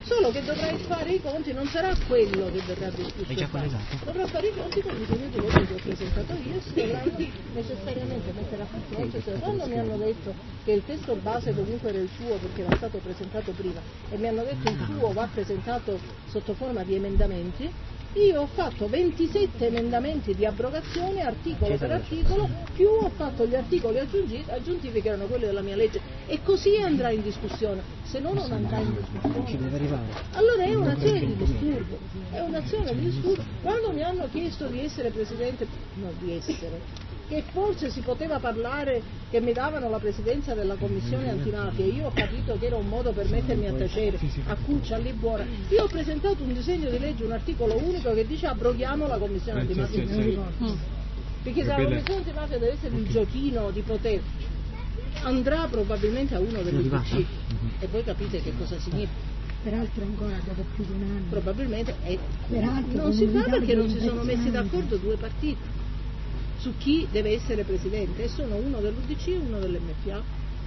solo che dovrai fare i conti, non sarà quello che verrà discusso, dovrà fare i conti con il disegno di legge che ho presentato io, si dovranno necessariamente mettere a confronto. Quando mi hanno detto che il testo base comunque era il suo perché era stato presentato prima e mi hanno detto il tuo va presentato sotto forma di emendamenti, io ho fatto 27 emendamenti di abrogazione articolo per articolo, più ho fatto gli articoli aggiuntivi che erano quelli della mia legge, e così andrà in discussione, se no non andrà in discussione. Allora è un'azione di disturbo, Quando mi hanno chiesto di essere presidente, che forse si poteva parlare che mi davano la presidenza della commissione antimafia, io ho capito che era un modo per mettermi a tacere, a cuccia, lì buona. Io ho presentato un disegno di legge, un articolo unico che dice abroghiamo la commissione antimafia, perché se la commissione antimafia deve essere il giochino di potere, andrà probabilmente a uno dell'UDC e voi capite che cosa significa. Peraltro ancora dopo più di un anno. Probabilmente non si fa perché non si sono messi d'accordo due partiti su chi deve essere presidente, e sono uno dell'UDC e uno dell'MPA.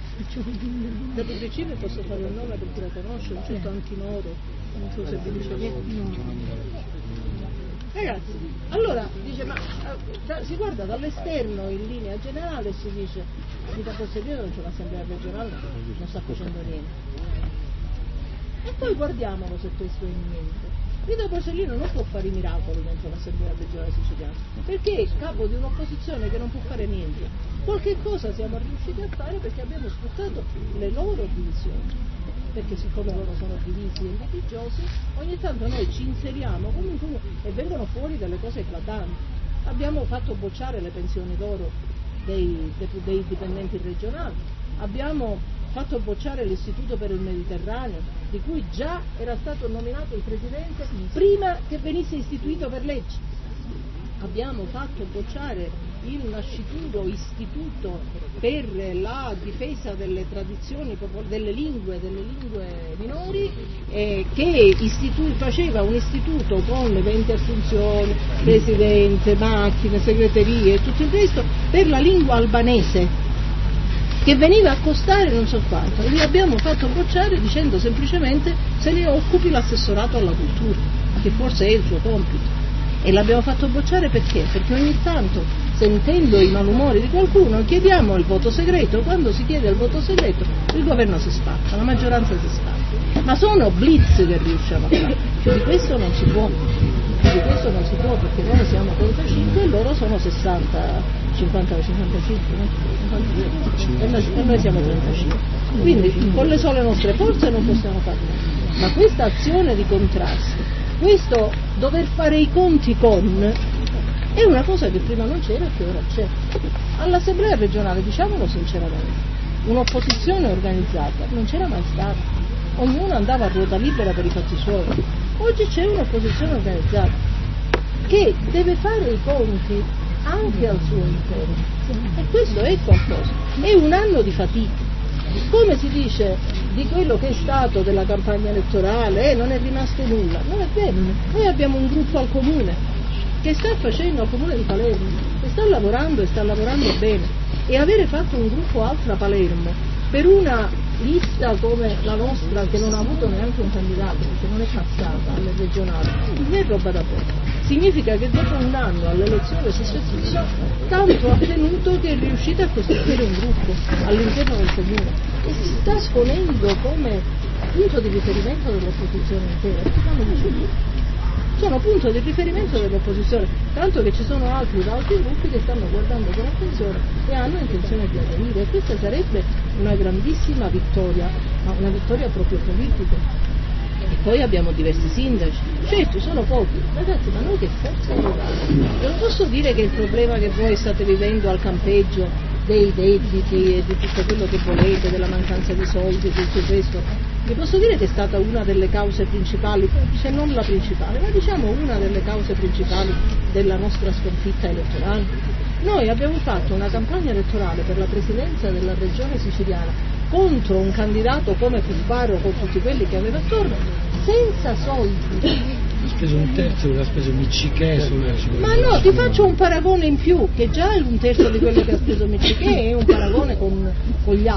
Dell'UDC ne posso fare il nome perché lo conosce, un certo Antinoro, non so se vi dice niente. Ragazzi, allora dice, ma si guarda dall'esterno in linea generale e si dice di Capossellino non c'è un'assemblea regionale, non sta facendo niente. E poi guardiamolo se questo è niente. Vito Borsellino non può fare i miracoli dentro l'Assemblea regionale siciliana, perché è capo di un'opposizione che non può fare niente. Qualche cosa siamo riusciti a fare perché abbiamo sfruttato le loro divisioni, perché siccome loro sono divisi e litigiosi, ogni tanto noi ci inseriamo comunque e vengono fuori delle cose eclatanti. Abbiamo fatto bocciare le pensioni d'oro dei dipendenti regionali, abbiamo fatto bocciare l'Istituto per il Mediterraneo, di cui già era stato nominato il presidente prima che venisse istituito per legge. Abbiamo fatto bocciare il nascituro istituto per la difesa delle tradizioni, delle lingue minori, che faceva un istituto con le 20 assunzioni, presidente, macchine, segreterie e tutto il resto per la lingua albanese, che veniva a costare non so quanto. Li abbiamo fatto bocciare dicendo semplicemente se ne occupi l'assessorato alla cultura, che forse è il suo compito. E l'abbiamo fatto bocciare perché? Perché ogni tanto, sentendo i malumori di qualcuno, chiediamo il voto segreto. Quando si chiede il voto segreto il governo si spacca, la maggioranza si spacca. Ma sono blitz che riusciamo a fare, cioè di questo non si può. Perché noi siamo 35 e loro sono 60, 50 o 55, no? E noi siamo 35. Quindi con le sole nostre forze non possiamo fare niente. Ma questa azione di contrasto, questo dover fare i conti con, è una cosa che prima non c'era e che ora c'è. All'Assemblea regionale, diciamolo sinceramente, un'opposizione organizzata non c'era mai stata. Ognuno andava a ruota libera per i fatti suoi. Oggi c'è un'opposizione organizzata che deve fare i conti anche al suo interno, e questo è qualcosa, è un anno di fatica. Come si dice di quello che è stato della campagna elettorale, non è rimasto nulla, non è vero. Noi abbiamo un gruppo al comune che sta facendo, al comune di Palermo, che sta lavorando bene, e avere fatto un gruppo altro a Palermo per una lista come la nostra, che non ha avuto neanche un candidato perché non è passata alle regionali, non è roba da poco. Significa che dopo un anno all'elezione successiva tanto ha tenuto che è riuscita a costituire un gruppo all'interno del comune e si sta ponendo come punto di riferimento dell'opposizione intera, perché sono punto di riferimento dell'opposizione, tanto che ci sono altri gruppi che stanno guardando con attenzione e hanno intenzione di aderire, e questa sarebbe una grandissima vittoria, ma una vittoria proprio politica. E poi abbiamo diversi sindaci, certo sono pochi, ragazzi, ma noi che forza abbiamo? Non posso dire che il problema che voi state vivendo al campeggio dei debiti e di tutto quello che volete, della mancanza di soldi e tutto il resto, vi posso dire che è stata una delle cause principali, se non la principale, ma diciamo una delle cause principali della nostra sconfitta elettorale. Noi abbiamo fatto una campagna elettorale per la presidenza della regione siciliana contro un candidato come Cuffaro, con tutti quelli che aveva attorno, senza soldi. Ha speso un terzo della spesa Miccichè Ma no, ti faccio un paragone in più, che già è un terzo di quello che ha speso Miccichè, e un paragone con gli altri.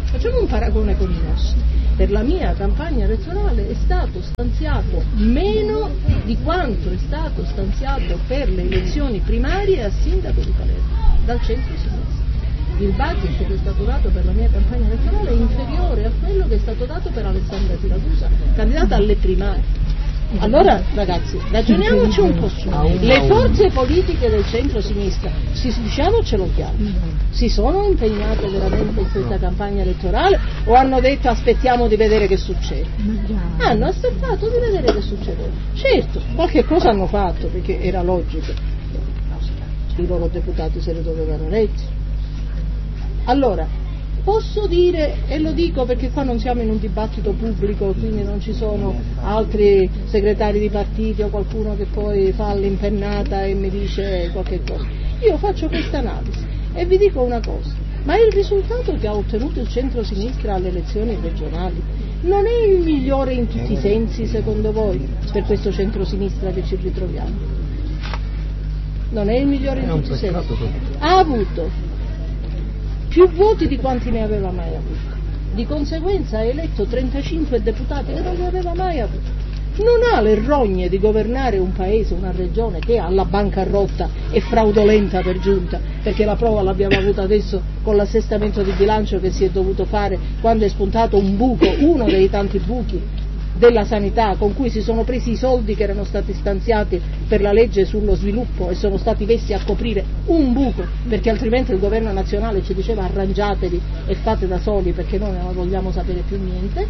Facciamo un paragone con i nostri. Per la mia campagna elettorale è stato stanziato meno di quanto è stato stanziato per le elezioni primarie a sindaco di Palermo, dal centro-sinistra. Il budget che è stato dato per la mia campagna elettorale è inferiore a quello che è stato dato per Alessandra Siracusa, candidata alle primarie. Allora ragazzi, ragioniamoci un po' su. Le forze politiche del centro-sinistra, diciamocelo chiaro, si sono impegnate veramente in questa campagna elettorale o hanno detto aspettiamo di vedere che succede? Hanno aspettato di vedere che succedeva. Certo, qualche cosa hanno fatto, perché era logico, i loro deputati se le dovevano eleggere. Allora, posso dire, e lo dico perché qua non siamo in un dibattito pubblico, quindi non ci sono altri segretari di partiti o qualcuno che poi fa l'impennata e mi dice qualche cosa. Io faccio questa analisi e vi dico una cosa, ma il risultato che ha ottenuto il centro-sinistra alle elezioni regionali non è il migliore in tutti i sensi, secondo voi, per questo centro-sinistra che ci ritroviamo? Non è il migliore in tutti i sensi. Ha avuto più voti di quanti ne aveva mai avuto, di conseguenza ha eletto 35 deputati che non li aveva mai avuto. Non ha le rogne di governare un paese, una regione che è alla bancarotta e fraudolenta per giunta, perché la prova l'abbiamo avuta adesso con l'assestamento di bilancio che si è dovuto fare quando è spuntato un buco, uno dei tanti buchi della sanità con cui si sono presi i soldi che erano stati stanziati per la legge sullo sviluppo e sono stati messi a coprire un buco, perché altrimenti il governo nazionale ci diceva arrangiatevi e fate da soli perché noi non vogliamo sapere più niente.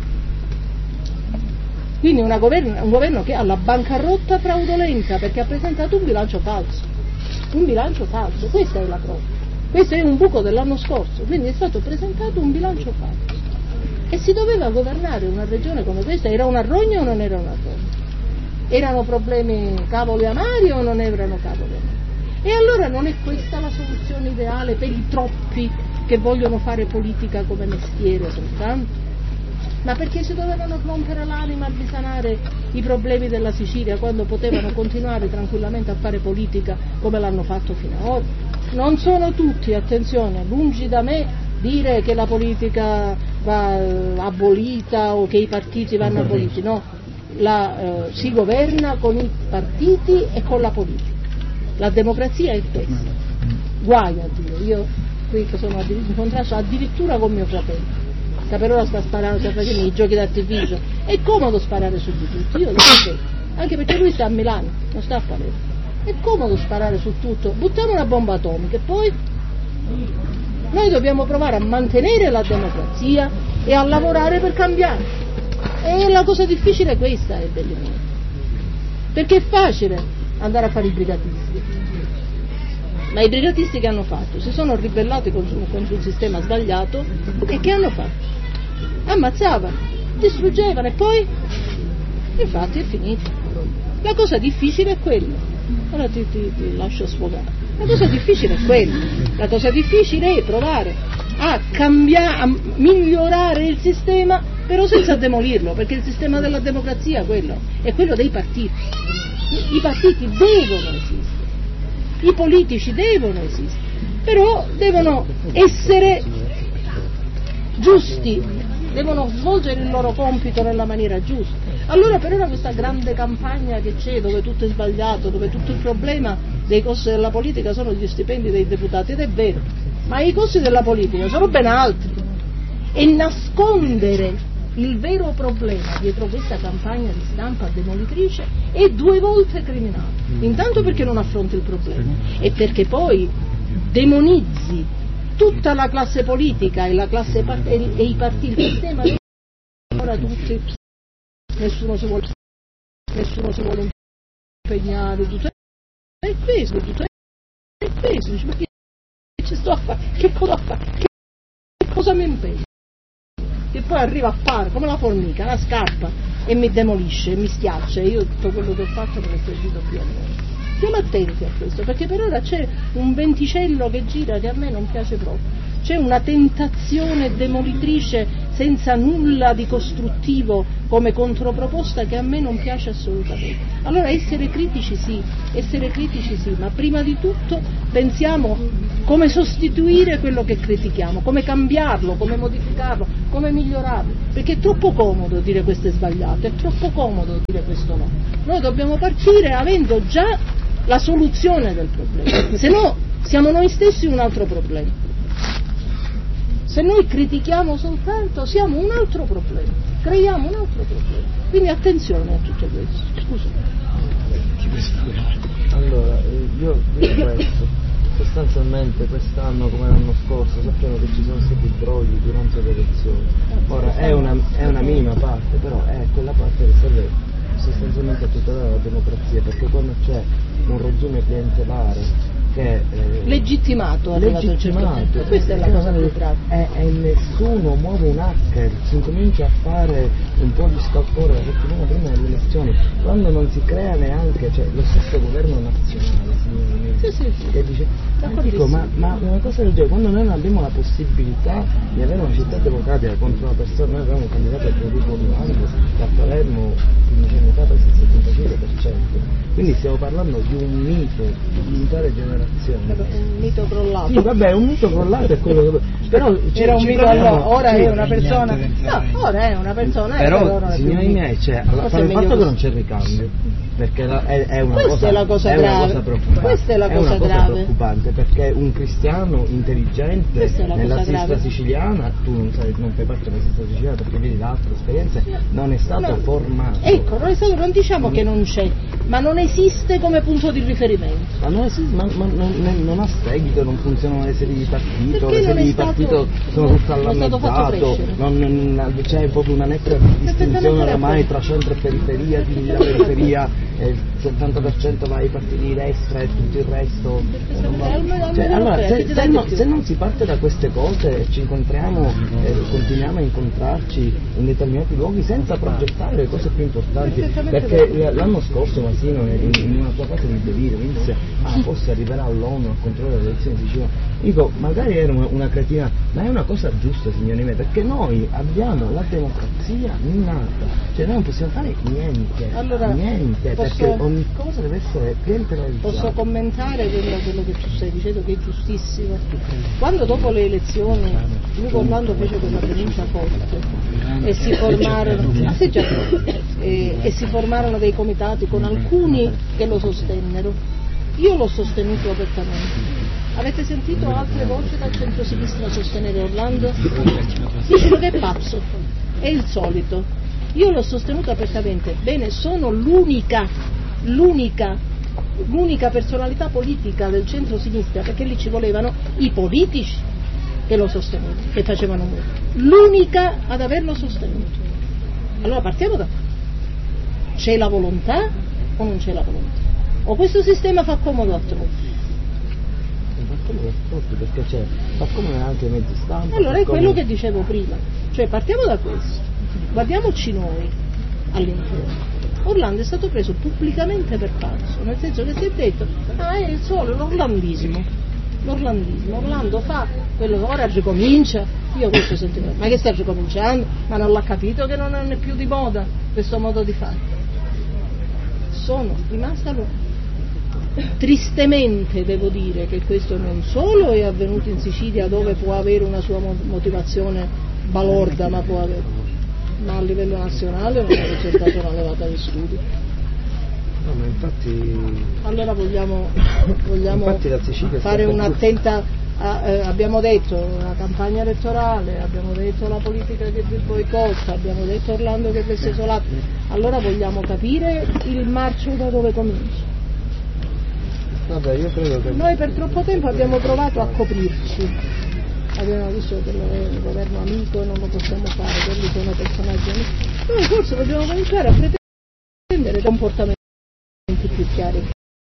Quindi un governo che ha la bancarotta fraudolenta perché ha presentato un bilancio falso, questa è la prova, questo è un buco dell'anno scorso, quindi è stato presentato un bilancio falso. E si doveva governare una regione come questa, era una rogna o non era una rogna? Erano problemi cavoli amari o non erano cavoli amari? E allora non è questa la soluzione ideale per i troppi che vogliono fare politica come mestiere soltanto? Ma perché si dovevano rompere l'anima a risanare i problemi della Sicilia quando potevano continuare tranquillamente a fare politica come l'hanno fatto fino ad ora? Non sono tutti, attenzione, lungi da me dire che la politica va abolita o che i partiti vanno aboliti, no, si governa con i partiti e con la politica, la democrazia è questa, guai a dire, io qui che sono in contrasto addirittura con mio fratello, che per ora sta facendo i giochi d'artificio, è comodo sparare su di tutti, io lo so, anche perché lui sta a Milano, non sta a Palermo, è comodo sparare su tutto, buttiamo una bomba atomica e poi noi dobbiamo provare a mantenere la democrazia e a lavorare per cambiare. E la cosa difficile è questa, è belli miei. Perché è facile andare a fare i brigatisti. Ma i brigatisti che hanno fatto? Si sono ribellati contro un sistema sbagliato e che hanno fatto? Ammazzavano, distruggevano e poi? Infatti è finito. La cosa difficile è quella. Ora ti lascio sfogare. La cosa difficile è quella, la cosa difficile è provare a cambiare, a migliorare il sistema, però senza demolirlo, perché il sistema della democrazia è quello dei partiti. I partiti devono esistere, i politici devono esistere, però devono essere giusti, devono svolgere il loro compito nella maniera giusta. Allora per ora questa grande campagna che c'è, dove tutto è sbagliato, dove tutto il problema dei costi della politica sono gli stipendi dei deputati, ed è vero, ma i costi della politica sono ben altri, e nascondere il vero problema dietro questa campagna di stampa demolitrice è 2 volte criminale. Intanto perché non affronti il problema e perché poi demonizzi tutta la classe politica e la classe e i partiti, il sistema ora tutti, nessuno si vuole impegnare, tutto è questo, ma che ci sto a fare? Che cosa fa? Che cosa mi impegno? Che poi arriva a fare come la formica, la scarpa, e mi demolisce, mi schiaccia, e io tutto quello che ho fatto non è servito più a me. Stiamo attenti a questo, perché per ora c'è un venticello che gira che a me non piace proprio, c'è una tentazione demolitrice senza nulla di costruttivo come controproposta, che a me non piace assolutamente. Allora essere critici sì, ma prima di tutto pensiamo come sostituire quello che critichiamo, come cambiarlo, come modificarlo, come migliorarlo, perché è troppo comodo dire questo è sbagliato, è troppo comodo dire questo no. Noi dobbiamo partire avendo già la soluzione del problema, se no siamo noi stessi un altro problema. Se noi critichiamo soltanto siamo un altro problema, creiamo un altro problema. Quindi attenzione a tutto questo. Scusa. Allora, io dico questo, sostanzialmente quest'anno come l'anno scorso sappiamo che ci sono stati brogli durante le elezioni. Ora è una minima parte, però è quella parte che serve sostanzialmente a tutelare la democrazia, perché quando c'è un regime clientelare che legittimato, questa è la cosa più grave, e nessuno muove un hacker, si incomincia a fare un po' di scalpore la settimana prima delle elezioni, quando non si crea neanche, cioè lo stesso governo nazionale, signori miei, sì. che dice, ma una cosa del genere, quando noi non abbiamo la possibilità di avere una città democratica contro una persona, noi avevamo un candidato al Federico Orlando, a Palermo 15 anni fa prese il 75%, quindi stiamo parlando di un mito di un'intera generazione. Un mito crollato. Sì, vabbè, un mito crollato è quello che... Però era un mito allora, ora è una persona. No, ora è una persona. Però, signori miei, cioè, il fatto che non c'è ricambio, perché è una questa cosa, è la cosa grave. Questa è la cosa preoccupante, perché un cristiano intelligente nella sinistra siciliana, tu non fai parte della sinistra siciliana perché vedi da altre esperienze, non è stato formato. Ecco, non diciamo che non c'è, ma non esiste come punto di riferimento. Ma non esiste, non ha seguito, non funzionano le serie di partito, le serie di partito sono tutte all'annezzato, c'è proprio una netta distinzione oramai tra centro e periferia, quindi la periferia il 70% va ai partiti di destra e tutto il resto allora se non si parte da queste cose e ci incontriamo continuiamo a incontrarci in determinati luoghi senza progettare le cose più importanti, perché l'anno scorso Masino in una sua fase di delirio mi disse forse arriverà all'ONU a controllare le elezioni siciliane. Dico, magari era una cretina, ma è una cosa giusta, signori miei, perché noi abbiamo la democrazia minata, cioè noi non possiamo fare niente, perché ogni cosa deve essere clientelarizzata. Posso commentare quello che tu stai dicendo, che è giustissimo. Quando dopo le elezioni Luca Orlando fece quella pronuncia forte e si formarono dei comitati con alcuni che lo sostennero, io l'ho sostenuto apertamente. Avete sentito altre voci dal centro-sinistra sostenere Orlando? Dicono che è pazzo, è il solito. Io l'ho sostenuto apertamente. Bene, sono l'unica personalità politica del centro-sinistra, perché lì ci volevano i politici che lo sostenevano, che facevano molto. L'unica ad averlo sostenuto. Allora partiamo da qua. C'è la volontà o non c'è la volontà? O questo sistema fa comodo a tutti? Perché fa comodo anche ai mezzi stampa. Allora è quello che dicevo prima, cioè partiamo da questo, guardiamoci noi all'interno. Orlando è stato preso pubblicamente per pazzo, nel senso che si è detto è il solo l'orlandismo, Orlando fa quello che ora ricomincia. Io questo sentivo, ma che sta ricominciando? Ma non l'ha capito che non è più di moda questo modo di fare? Sono rimasta loro. Tristemente devo dire che questo non solo è avvenuto in Sicilia, dove può avere una sua motivazione balorda, ma può avere, ma a livello nazionale non è risultata una levata di studi. No, ma infatti allora vogliamo fare un'attenta abbiamo detto la campagna elettorale, abbiamo detto la politica del boicott, abbiamo detto Orlando che deve essere isolato, allora vogliamo capire il marcio da dove comincia. Vabbè, io credo che noi per troppo tempo abbiamo provato a coprirci, abbiamo visto che il governo amico non lo possiamo fare, quelli sono personaggi amici. Noi forse dobbiamo cominciare a pretendere comportamenti più chiari,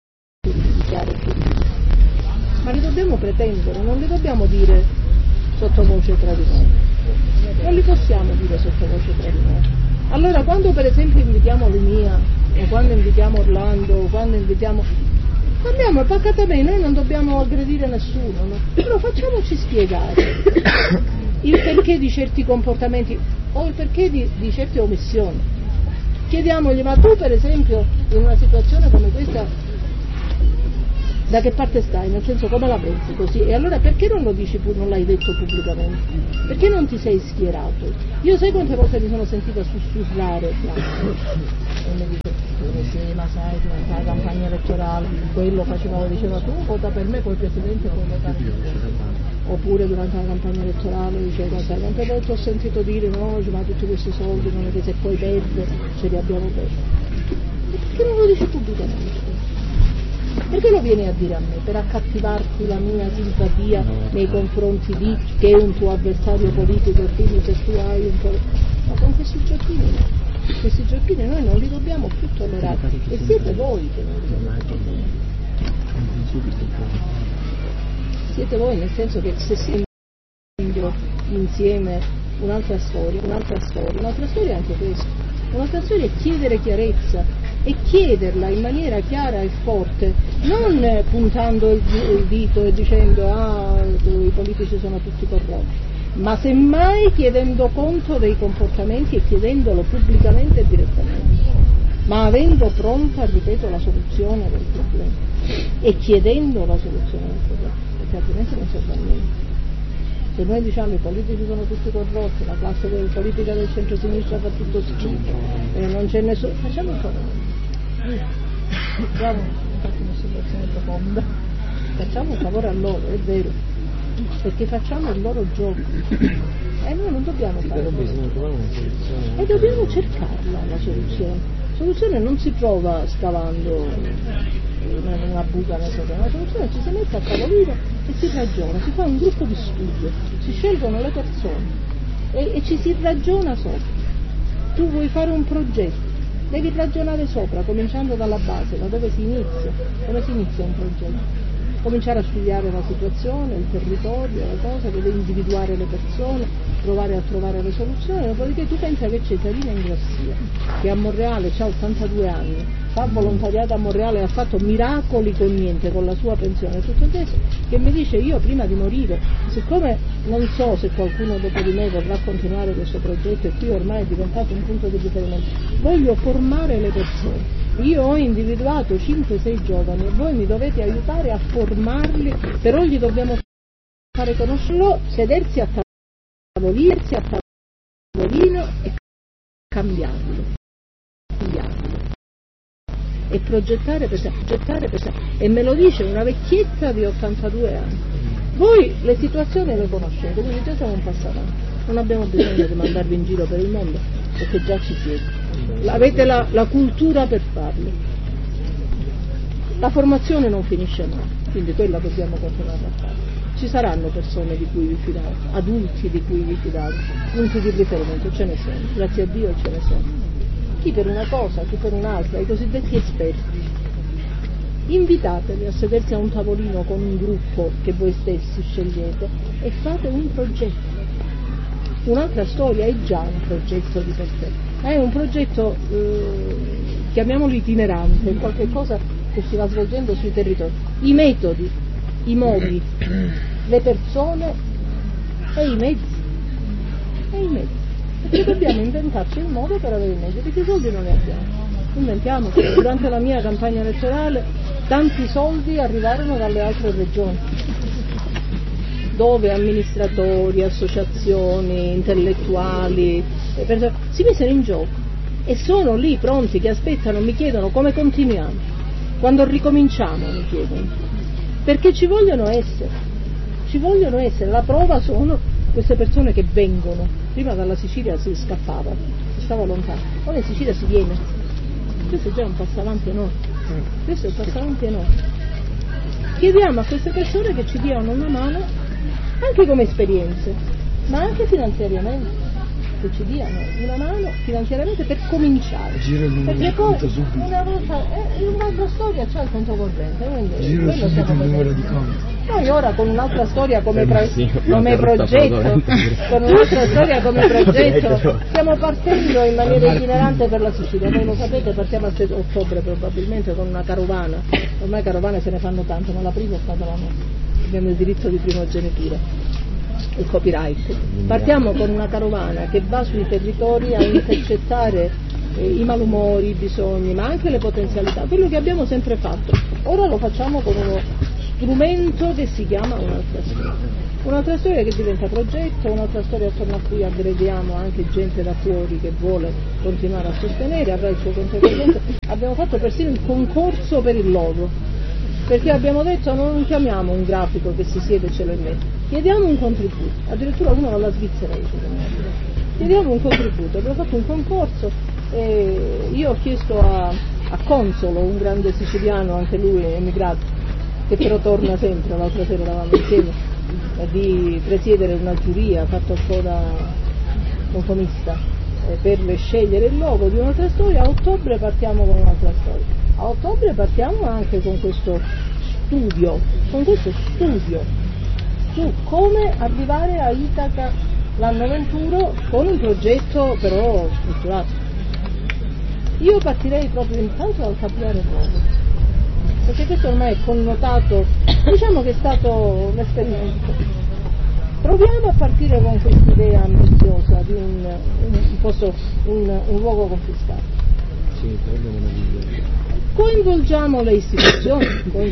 ma li dobbiamo pretendere, non li dobbiamo dire sottovoce tra di noi, non li possiamo dire sottovoce tra di noi. Allora quando per esempio invitiamo Lumia, o quando invitiamo Orlando, o quando parliamo pacatamente, noi non dobbiamo aggredire nessuno, no? Però facciamoci spiegare il perché di certi comportamenti o il perché di certe omissioni. Chiediamogli: ma tu per esempio in una situazione come questa da che parte stai? Nel senso, come la pensi così? E allora perché non lo dici pur, non l'hai detto pubblicamente? Perché non ti sei schierato? Io sai quante volte mi sono sentita sussurrare e mi dice: sì, ma sai, durante la campagna elettorale quello faceva, lo diceva tu, vota per me, poi il Presidente puoi votare per me. Oppure durante la campagna elettorale diceva: sai quante volte ho sentito dire no, ma tutti questi soldi non è che se poi perde ce li abbiamo persi. E perché non lo dici pubblicamente? Perché lo vieni a dire a me? Per accattivarti la mia simpatia nei confronti di che è un tuo avversario politico e quindi se tu hai un po'. Ma con questi giochini noi non li dobbiamo più tollerare, e siete voi che non li dobbiamo tollerare. Siete voi, nel senso che se si insieme un'altra storia è anche questo. Un'altra storia è chiedere chiarezza, e chiederla in maniera chiara e forte, non puntando il dito e dicendo i politici sono tutti corrotti, ma semmai chiedendo conto dei comportamenti e chiedendolo pubblicamente e direttamente, ma avendo pronta, ripeto, la soluzione del problema e chiedendo la soluzione del problema, perché altrimenti non serve a niente. Se noi diciamo i politici sono tutti corrotti, la classe politica del centro-sinistra fa tutto schifo, non c'è nessuno, facciamo un favore. Facciamo un'osservazione profonda, facciamo un favore a loro, è vero, perché facciamo il loro gioco e noi non dobbiamo fare e dobbiamo cercarla la soluzione. La soluzione non si trova scavando una buca nel problema, la soluzione ci si mette a tavolino e si ragiona, si fa un gruppo di studio, si scelgono le persone e ci si ragiona sopra. Tu vuoi fare un progetto, devi ragionare sopra, cominciando dalla base, da dove si inizia. Come si inizia un progetto? Cominciare a studiare la situazione, il territorio, la cosa, deve individuare le persone, provare a trovare le soluzioni. Dopodiché tu pensa che c'è Carina Ingrassia, che a Monreale ha 82 anni, fa volontariato a Monreale, ha fatto miracoli con niente, con la sua pensione, tutto questo, che mi dice: io prima di morire, siccome non so se qualcuno dopo di me vorrà continuare questo progetto, e qui ormai è diventato un punto di riferimento, voglio formare le persone. Io ho individuato 5-6 giovani e voi mi dovete aiutare a formarli, però gli dobbiamo fare conoscerlo, sedersi a tavolino e cambiarlo. E progettare per sempre. E me lo dice una vecchietta di 82 anni. Voi le situazioni le conoscete, quindi già siamo un passo avanti. Non abbiamo bisogno di mandarvi in giro per il mondo, perché già ci siete. Avete la cultura per farlo. La formazione non finisce mai, quindi quella dobbiamo continuare a fare. Ci saranno persone di cui vi fidate, adulti di cui vi fidate, punti di riferimento, ce ne sono, grazie a Dio ce ne sono. Chi per una cosa, chi per un'altra, i cosiddetti esperti. Invitateli a sedersi a un tavolino con un gruppo che voi stessi scegliete e fate un progetto. Un'altra storia è già un progetto di per sé, è un progetto, chiamiamolo itinerante, qualche cosa che si va svolgendo sui territori. I metodi, i modi, le persone e i mezzi. Perché dobbiamo inventarci il modo per avere i mezzi, perché i soldi non ne abbiamo. Inventiamo. Durante la mia campagna elettorale tanti soldi arrivarono dalle altre regioni, dove amministratori, associazioni, intellettuali si mesero in gioco e sono lì pronti che aspettano, mi chiedono come continuiamo, quando ricominciamo, mi chiedono, perché ci vogliono essere, la prova sono queste persone che vengono. Prima dalla Sicilia si scappava, si stava lontano, ora in Sicilia si viene. Questo è già un passo avanti enorme. Chiediamo a queste persone che ci diano una mano anche come esperienze, ma anche finanziariamente, che ci diano una mano finanziariamente per cominciare, perché poi una volta un'altra storia c'è il conto corrente, noi ora con un'altra storia come progetto stiamo partendo in maniera itinerante per la Sicilia. Voi lo sapete, partiamo a ottobre probabilmente con una carovana, ormai carovane se ne fanno tante, ma la prima è stata la nostra, abbiamo il diritto di primogenitura. il copyright. Partiamo con una carovana che va sui territori a intercettare i malumori, i bisogni, ma anche le potenzialità, quello che abbiamo sempre fatto. Ora lo facciamo con uno strumento che si chiama un'altra storia che diventa progetto, un'altra storia attorno a cui aggreghiamo anche gente da fuori che vuole continuare a sostenere, avrà il suo contributo. Abbiamo fatto persino il concorso per il logo, perché abbiamo detto non chiamiamo un grafico che si siede e ce lo inventa, chiediamo un contributo, addirittura uno dalla Svizzera chiediamo un contributo, abbiamo fatto un concorso e io ho chiesto a Consolo, un grande siciliano, anche lui è emigrato, che però torna sempre, l'altra sera eravamo insieme, di presiedere una giuria fatta un po' da conformista per scegliere il logo di un'altra storia. A ottobre partiamo con un'altra storia, a ottobre partiamo anche con questo studio su come arrivare a Itaca l'anno 21 con un progetto però strutturato. Io partirei proprio intanto dal capillare nuovo, perché questo ormai è connotato, diciamo che è stato l'esperimento. Proviamo a partire con questa idea ambiziosa di un luogo confiscato. Sì, Coinvolgiamo le istituzioni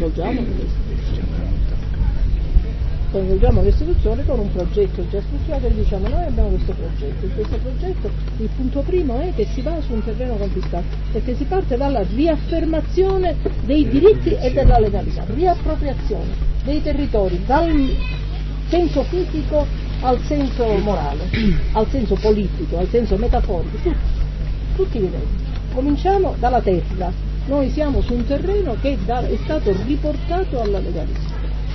con un progetto già strutturato e diciamo noi abbiamo questo progetto. In questo progetto il punto primo è che si va su un terreno confiscato, perché si parte dalla riaffermazione dei diritti e della legalità, riappropriazione dei territori dal senso fisico al senso morale, al senso politico, al senso metaforico, tutti i livelli. Cominciamo dalla terra, noi siamo su un terreno che è stato riportato alla legalità.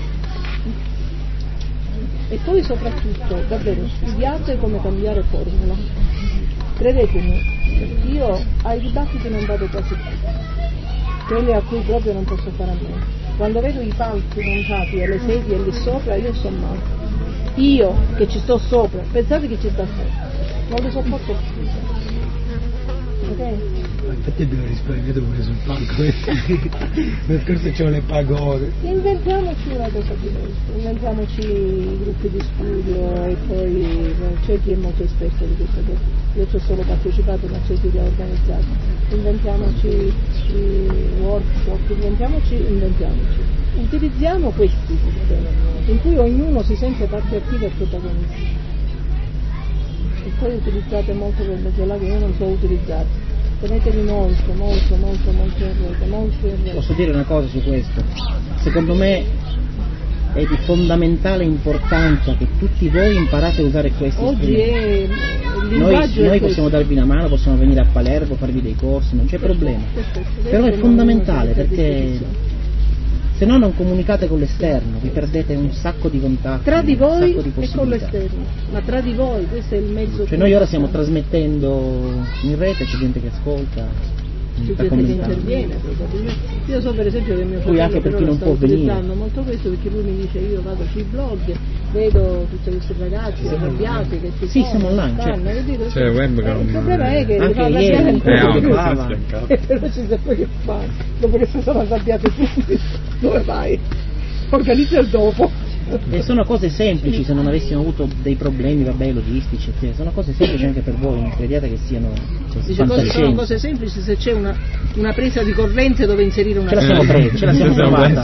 E poi soprattutto, davvero, studiate come cambiare formula. Credetemi, io ai dibattiti non vado quasi più, quelli a cui proprio non posso fare a meno. Quando vedo i palchi montati e le sedie lì sopra, io sto male. Io che ci sto sopra, pensate che ci sta sopra, non le sopporto più. Ok? Infatti abbiamo risparmiato pure sul palco. Nel corso c'erano le pagode. Inventiamoci una cosa diversa, inventiamoci i gruppi di studio e poi c'è chi è molto esperto di questa cosa. Io ci ho solo partecipato, ma c'è chi li ha organizzati. Inventiamoci i workshop, inventiamoci. Utilizziamo questi sistemi in cui ognuno si sente parte attiva e protagonista. E poi utilizzate molto quelle che io non so utilizzare. Tenetevi molto in rete. Posso dire una cosa su questo? Secondo me è di fondamentale importanza che tutti voi imparate a usare questi strumenti. Noi possiamo darvi una mano, possiamo venire a Palermo, farvi dei corsi, non c'è problema. Però è fondamentale, perché se no non comunicate con l'esterno, vi perdete un sacco di contatti, tra di voi un sacco di e con l'esterno, ma tra di voi, questo è il mezzo. Cioè noi ora stiamo trasmettendo in rete, c'è gente che ascolta, c'è gente che interviene. Io so per esempio che mio fratello però lo sta utilizzando molto questo, perché lui mi dice io vado sui blog, vedo tutti questi ragazzi arrabbiati che sì, siamo online, c'è webcam. Il problema è che anche fa arrabbiare ieri e però ci sa poi che fare dopo che si sono arrabbiati tutti. Dove vai? Organizza il dopo. E sono cose semplici, se non avessimo avuto dei problemi logistici, sono cose semplici anche per voi, non crediate che siano sono cose semplici se c'è una presa di corrente dove inserire una ce la siamo trovata.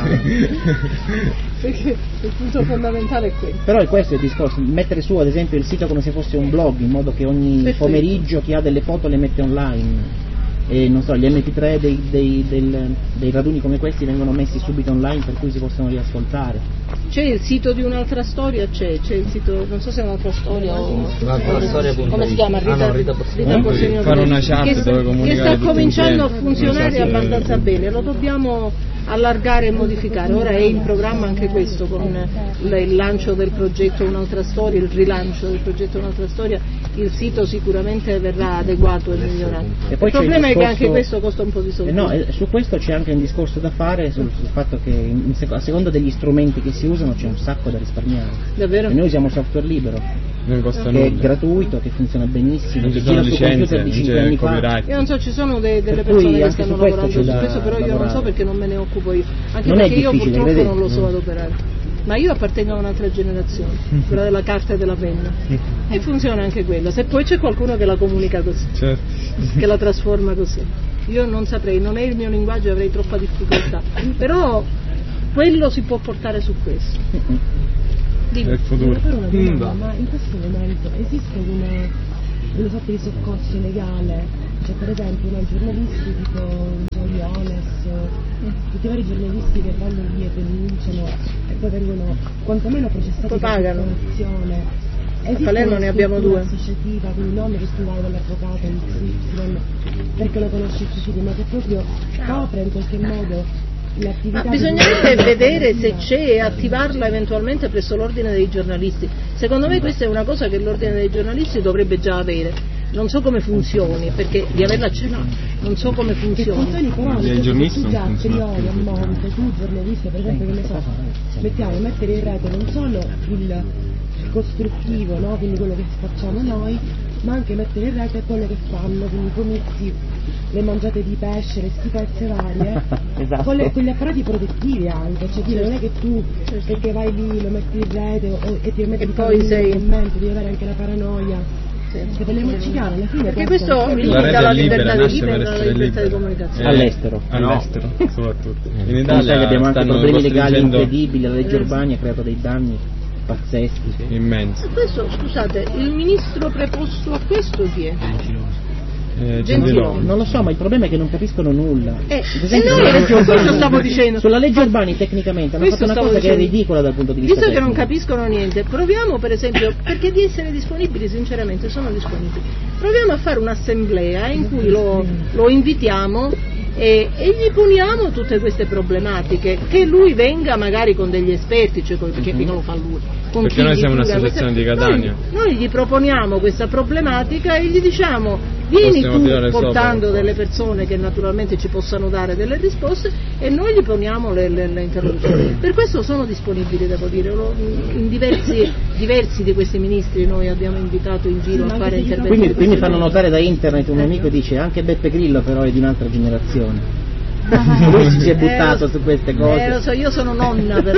Perché il punto fondamentale è questo. Però è questo il discorso, mettere su ad esempio il sito come se fosse un blog, in modo che ogni pomeriggio chi ha delle foto le mette online. E non so, gli MP3 dei raduni come questi vengono messi subito online, per cui si possono riascoltare. C'è il sito di un'altra storia, c'è il sito, non so se è un'altra storia o come si chiama, Rita Borsellino, fare una chat dove comunicare, che sta cominciando a funzionare abbastanza bene, lo dobbiamo allargare e modificare. Ora è in programma anche questo, con il lancio del progetto Un'altra storia, il rilancio del progetto Un'altra storia, il sito sicuramente verrà adeguato e migliorato. E poi il problema è che anche questo costa un po' di soldi. No, su questo c'è anche un discorso da fare sul fatto che a seconda degli strumenti che si usano c'è un sacco da risparmiare. Davvero? E noi usiamo software libero, non costa che nulla, è gratuito, che funziona benissimo, non ci che sono gira su computer di 5 anni fa. Io non so, ci sono delle persone che stanno lavorando su questo, però io non so perché non me ne occupo io, anche non perché io purtroppo non lo so no. adoperare. ma io appartengo a un'altra generazione, quella della carta e della penna, e funziona anche quella, se poi c'è qualcuno che la comunica così, certo, che la trasforma così. Io non saprei, non è il mio linguaggio, avrei troppa difficoltà, però quello si può portare su questo. È il futuro. Ma in questo momento esiste una sorta di soccorso legale? Cioè, per esempio, giornalisti tipo Oriones, tutti i vari giornalisti che vanno lì e denunciano e poi vengono quantomeno processati per corruzione. A Palermo ne abbiamo 2. Associativa, quindi non che tu vai dall'avvocato perché lo conosci il suicidio, ma che proprio copre in qualche modo l'attività. Ma bisognerebbe vedere se c'è e attivarla eventualmente presso l'ordine dei giornalisti. Secondo me questa è una cosa che l'ordine dei giornalisti dovrebbe già avere. Non so come funzioni, perché di averla ce l'ha, non so come funzioni. Però i giornalisti non a priori, a monte, tu giornalista, per esempio, che ne so, mettere in rete non solo il costruttivo, no? Quindi quello che facciamo noi, ma anche mettere in rete quello che fanno, quindi i comizi, le mangiate di pesce, le schifezze varie, esatto, con gli apparati protettivi anche, cioè dire non è che tu perché vai lì lo metti in rete e ti metti in commento, devi avere anche la paranoia. Che parliamoci chiaro, alla fine perché questo limita la libertà di comunicazione all'estero, soprattutto in Italia abbiamo anche problemi legali incredibili, la legge Urbani ha creato dei danni pazzeschi, immensi. Questo, scusate, il ministro preposto a questo chi è? Gentiloni. Non lo so, ma il problema è che non capiscono nulla. Questo stavo dicendo. Sulla legge Urbani tecnicamente hanno fatto una cosa che è ridicola dal punto di vista visto tecnico. Che non capiscono niente, proviamo per esempio, perché di essere disponibili sinceramente sono disponibili, proviamo a fare un'assemblea in cui lo invitiamo e gli poniamo tutte queste problematiche, che lui venga magari con degli esperti, cioè perché qui non lo fa lui, perché noi siamo un'associazione di Catania, noi gli proponiamo questa problematica e gli diciamo vieni tu portando delle persone che naturalmente ci possano dare delle risposte e noi gli poniamo le interlocuzioni. Per questo sono disponibili, devo dire, in diversi di questi ministri noi abbiamo invitato in giro a fare interventi. Quindi fanno notare da internet, un amico dice anche Beppe Grillo però è di un'altra generazione. Lui si è buttato su queste cose. Lo so, io sono nonna però.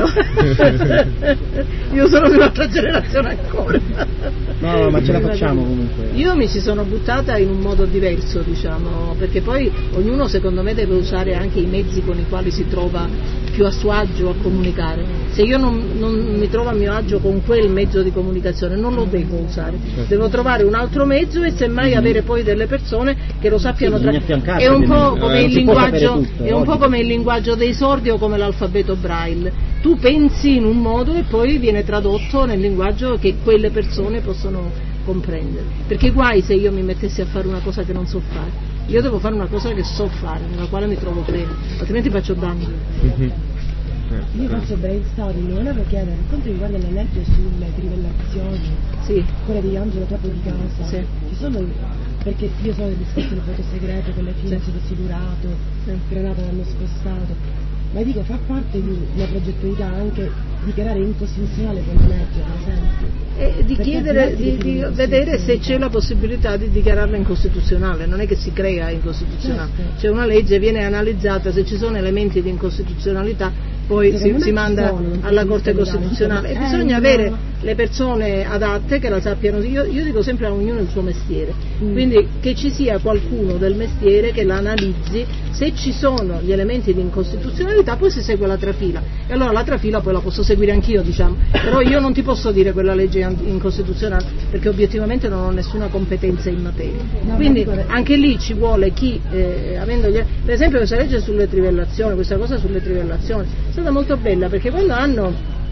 Io sono di un'altra generazione ancora. No, ma ce la facciamo comunque. Io mi ci sono buttata in un modo diverso, diciamo, perché poi ognuno secondo me deve usare anche i mezzi con i quali si trova più a suo agio a comunicare. Se io non mi trovo a mio agio con quel mezzo di comunicazione non lo devo usare, devo trovare un altro mezzo e semmai avere poi delle persone che lo sappiano è un po' come il linguaggio, è un po' come il linguaggio dei sordi o come l'alfabeto Braille. Tu pensi in un modo e poi viene tradotto nel linguaggio che quelle persone possono comprendere, perché guai se io mi mettessi a fare una cosa che non so fare. Io devo fare una cosa che so fare, nella quale mi trovo bene, altrimenti faccio danni. Io faccio brainstorming, volevo chiedere, per quanto riguarda la legge sulle trivellazioni, quella di Angelo Capo di Casa, ci sono, perché io so del discorso del voto segreto che alla fine è stato silurato, Granata l'hanno spostato, ma dico, fa parte di una progettualità anche dichiarare incostituzionale quella legge, per esempio? Di chiedere, di vedere se c'è la possibilità di dichiararla incostituzionale, non è che si crea incostituzionale, c'è una legge, viene analizzata, se ci sono elementi di incostituzionalità poi si manda alla Corte Costituzionale e bisogna avere le persone adatte che la sappiano. Io dico sempre a ognuno il suo mestiere, quindi che ci sia qualcuno del mestiere che la analizzi, se ci sono gli elementi di incostituzionalità poi si segue la trafila e allora la trafila poi la posso seguire anch'io, diciamo, però io non ti posso dire quella legge incostituzionale perché obiettivamente non ho nessuna competenza in materia, quindi anche lì ci vuole chi per esempio questa legge sulle trivellazioni, questa cosa sulle trivellazioni è stata molto bella, perché quando hanno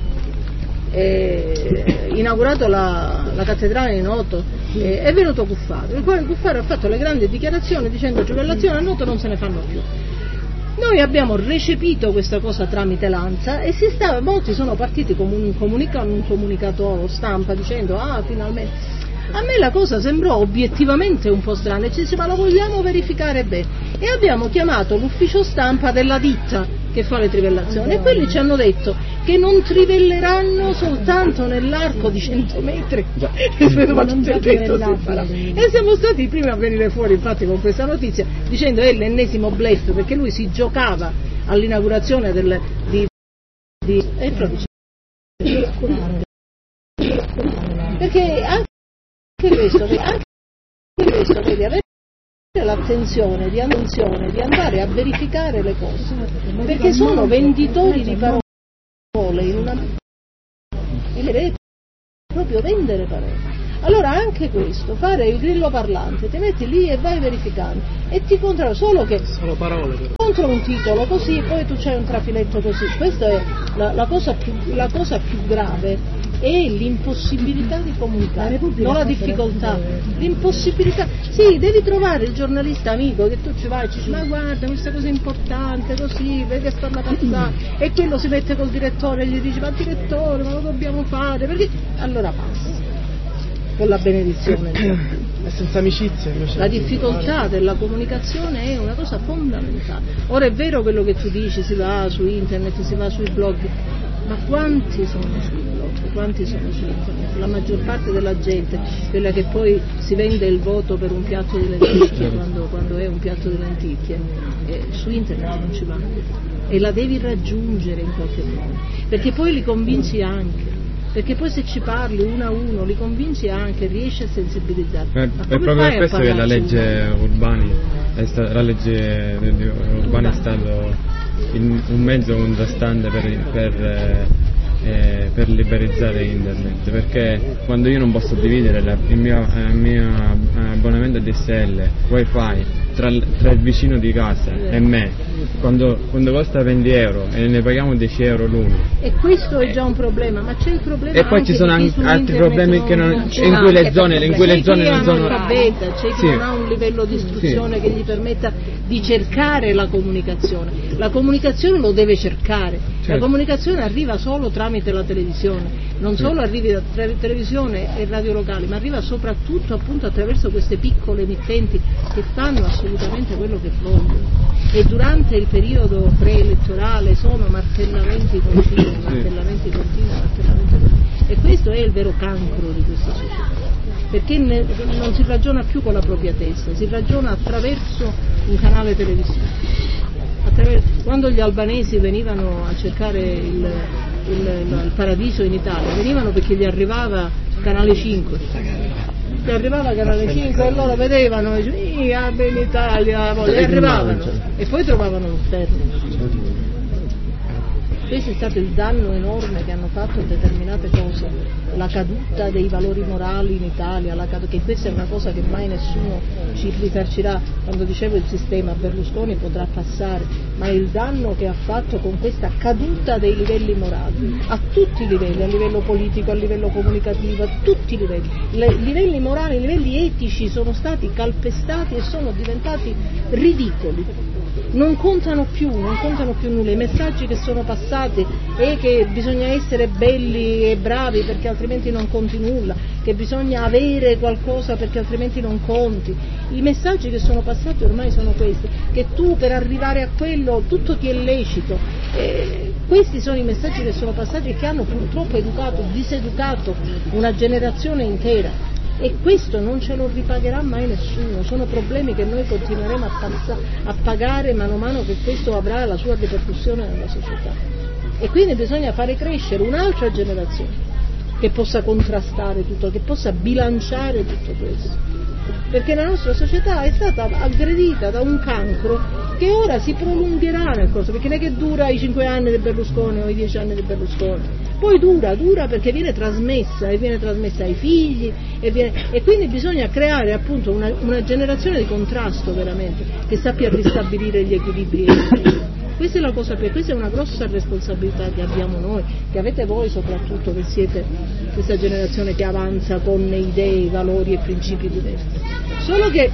inaugurato la cattedrale di Noto è venuto Cuffaro, il quale Cuffaro ha fatto le grandi dichiarazioni dicendo trivellazioni a Noto non se ne fanno più. Noi abbiamo recepito questa cosa tramite l'ANSA e molti sono partiti con un comunicato stampa dicendo finalmente. A me la cosa sembrò obiettivamente un po' strana e ci dice ma lo vogliamo verificare bene e abbiamo chiamato l'ufficio stampa della ditta che fa le trivellazioni e quelli ci hanno detto che non trivelleranno soltanto nell'arco di 100 metri e siamo stati i primi a venire fuori infatti con questa notizia dicendo è l'ennesimo bluff perché lui si giocava all'inaugurazione circolare. Perché anche questo, vedi, avere l'attenzione di andare a verificare le cose, perché sono venditori di parole in una proprio vendere parole. Allora anche questo, fare il grillo parlante, ti metti lì e vai verificando e ti controlla solo parole però. Contro un titolo così, poi tu c'hai un trafiletto così. Questa è la cosa più grave. È l'impossibilità di comunicare, non la difficoltà, l'impossibilità. Sì, devi trovare il giornalista amico che tu ci vai e ci dici ma guarda questa cosa è importante, così, vedi che sta una cazzata, e quello si mette col direttore e gli dice ma direttore, ma lo dobbiamo fare, perché allora passa con la benedizione. È senza amicizia invece. La difficoltà della comunicazione è una cosa fondamentale. Ora è vero quello che tu dici, si va su internet, si va sui blog, ma quanti sono sui blog, quanti sono su internet? La maggior parte della gente, quella che poi si vende il voto per un piatto di lenticchie quando è un piatto di lenticchie, su internet non ci va, e la devi raggiungere in qualche modo, perché poi li convinci anche. Perché poi se ci parli uno a uno li convinci anche, riesci a sensibilizzare. È proprio per questo che la legge Urbani è stato un mezzo contrastante per liberizzare internet, perché quando io non posso dividere il mio abbonamento DSL wifi tra il vicino di casa e me, quando costa 20 euro e ne paghiamo 10 euro l'uno, e questo è già un problema, ma c'è il problema e poi ci sono anche altri problemi che in cui le zone non sono, c'è chi non ha un livello di istruzione che gli permetta di cercare la comunicazione lo deve cercare, certo. La comunicazione arriva solo tramite la televisione, non solo arrivi da televisione e radio locali, ma arriva soprattutto appunto attraverso queste piccole emittenti che fanno assolutamente quello che vogliono, e durante il periodo preelettorale sono martellamenti continui, e questo è il vero cancro di questa società, perché non si ragiona più con la propria testa, si ragiona attraverso un canale televisivo. Quando gli albanesi venivano a cercare il paradiso in Italia, venivano perché gli arrivava Canale 5, e loro vedevano e dicevano in Italia, e arrivavano e poi trovavano l'inferno. Questo è stato il danno enorme che hanno fatto determinate cose, la caduta dei valori morali in Italia, che questa è una cosa che mai nessuno ci risarcirà. Quando dicevo il sistema Berlusconi potrà passare, ma il danno che ha fatto con questa caduta dei livelli morali, a tutti i livelli, a livello politico, a livello comunicativo, a tutti i livelli, i livelli morali, i livelli etici sono stati calpestati e sono diventati ridicoli. Non contano più nulla, i messaggi che sono passati è che bisogna essere belli e bravi perché altrimenti non conti nulla, che bisogna avere qualcosa perché altrimenti non conti. I messaggi che sono passati ormai sono questi, che tu per arrivare a quello tutto ti è lecito. Questi sono i messaggi che sono passati e che hanno purtroppo diseducato una generazione intera. E questo non ce lo ripagherà mai nessuno, sono problemi che noi continueremo a pagare mano a mano che questo avrà la sua ripercussione nella società, e quindi bisogna fare crescere un'altra generazione che possa contrastare tutto, che possa bilanciare tutto questo, perché la nostra società è stata aggredita da un cancro che ora si prolungherà nel corso, perché non è che dura i 5 anni di Berlusconi o i 10 anni di Berlusconi, poi dura perché viene trasmessa ai figli e quindi bisogna creare appunto una generazione di contrasto veramente che sappia ristabilire gli equilibri. Questa è la cosa, questa è una grossa responsabilità che abbiamo noi, che avete voi soprattutto, che siete questa generazione che avanza con idee, valori e principi diversi. Solo che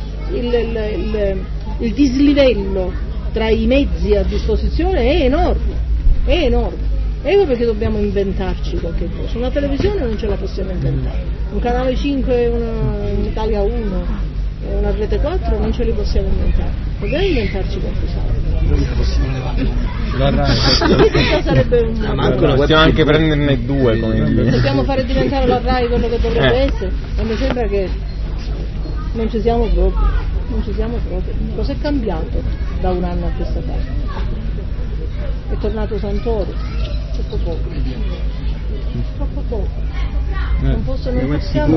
il dislivello tra i mezzi a disposizione è enorme. Ecco perché dobbiamo inventarci qualche cosa. Una televisione non ce la possiamo inventare, un canale 5, un Italia 1, una Rete 4 non ce li possiamo inventare, dobbiamo inventarci qualcos'altro. Noi la possiamo levare. La RAI. Questo sarebbe possiamo anche prenderne 2 come dobbiamo fare diventare la RAI quello che dovrebbe essere, e mi sembra che non ci siamo proprio. Cos'è cambiato da un anno a questa parte? È tornato Santoro, tutto poco. Troppo poco. Non possiamo.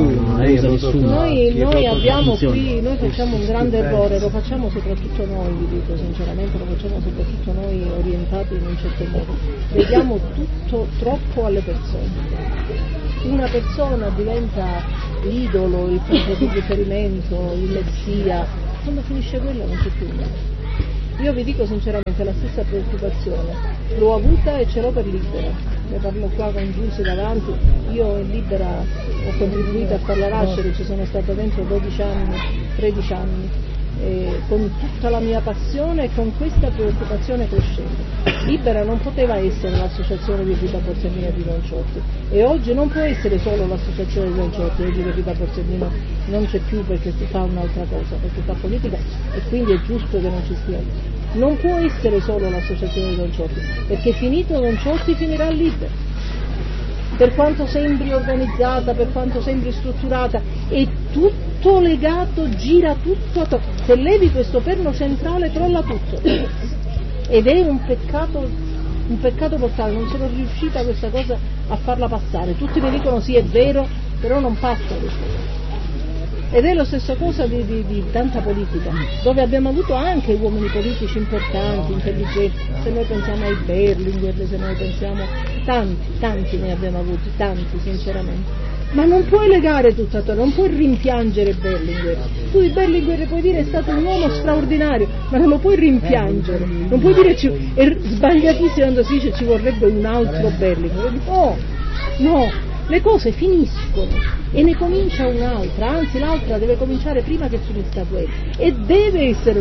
Noi abbiamo qui, noi facciamo un grande errore, lo facciamo soprattutto noi, vi dico sinceramente, lo facciamo soprattutto noi orientati in un certo modo. Vediamo tutto troppo alle persone. Una persona diventa l'idolo, il punto di riferimento, il messia, quando finisce quello non c'è più niente. Io vi dico sinceramente la stessa preoccupazione, l'ho avuta e ce l'ho per Libera, ne parlo qua con Giussi davanti, io in Libera ho contribuito a farla nascere, ci sono stata dentro 12 anni, 13 anni, con tutta la mia passione e con questa preoccupazione crescente. Libera non poteva essere l'associazione di Rita Borsellino e di Don Ciotti e oggi non può essere solo l'associazione di Don Ciotti, oggi Rita Borsellino non c'è più perché si fa un'altra cosa, perché fa politica e quindi è giusto che non ci sia. Non può essere solo l'associazione di Don Ciotti, perché finito Don Ciotti finirà Libera. Per quanto sembri organizzata, per quanto sembri strutturata, è tutto legato, gira tutto, se levi questo perno centrale crolla tutto. Ed è un peccato mortale, non sono riuscita a questa cosa a farla passare. Tutti mi dicono sì è vero, però non passa questa cosa. Ed è la stessa cosa di tanta politica, dove abbiamo avuto anche uomini politici importanti, intelligenti, se noi pensiamo ai Berlinguer, se noi pensiamo, tanti ne abbiamo avuti, tanti sinceramente. Ma non puoi legare tutto a te, non puoi rimpiangere Berlinguer. Tu di Berlinguer puoi dire è stato un uomo straordinario, ma non lo puoi rimpiangere, non puoi dire è sbagliatissimo quando si dice ci vorrebbe un altro Berlinguer. No. Le cose finiscono e ne comincia un'altra, anzi l'altra deve cominciare prima che finisca quella e deve essere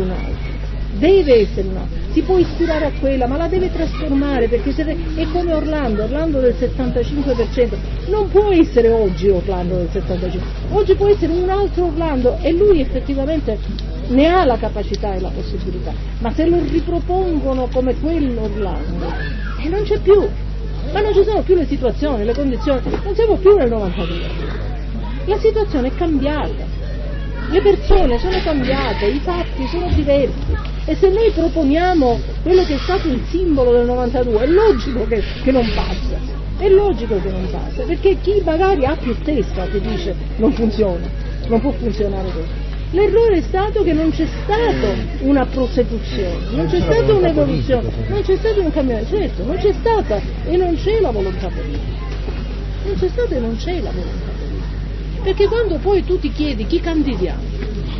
un'altra, si può ispirare a quella ma la deve trasformare perché è come Orlando del 75%, non può essere oggi Orlando del 75%, oggi può essere un altro Orlando e lui effettivamente ne ha la capacità e la possibilità, ma se lo ripropongono come quell'Orlando non c'è più. Ma non ci sono più le situazioni, le condizioni, non siamo più nel 92. La situazione è cambiata, le persone sono cambiate, i fatti sono diversi e se noi proponiamo quello che è stato il simbolo del 92 è logico che non passa, perché chi magari ha più testa ti dice non funziona, non può funzionare così. L'errore è stato che non c'è stata una prosecuzione, non c'è stata un'evoluzione, non c'è stato un cambiamento, certo, non c'è stata e non c'è la volontà politica. Non c'è stata e non c'è la volontà politica. Perché quando poi tu ti chiedi chi candidiamo,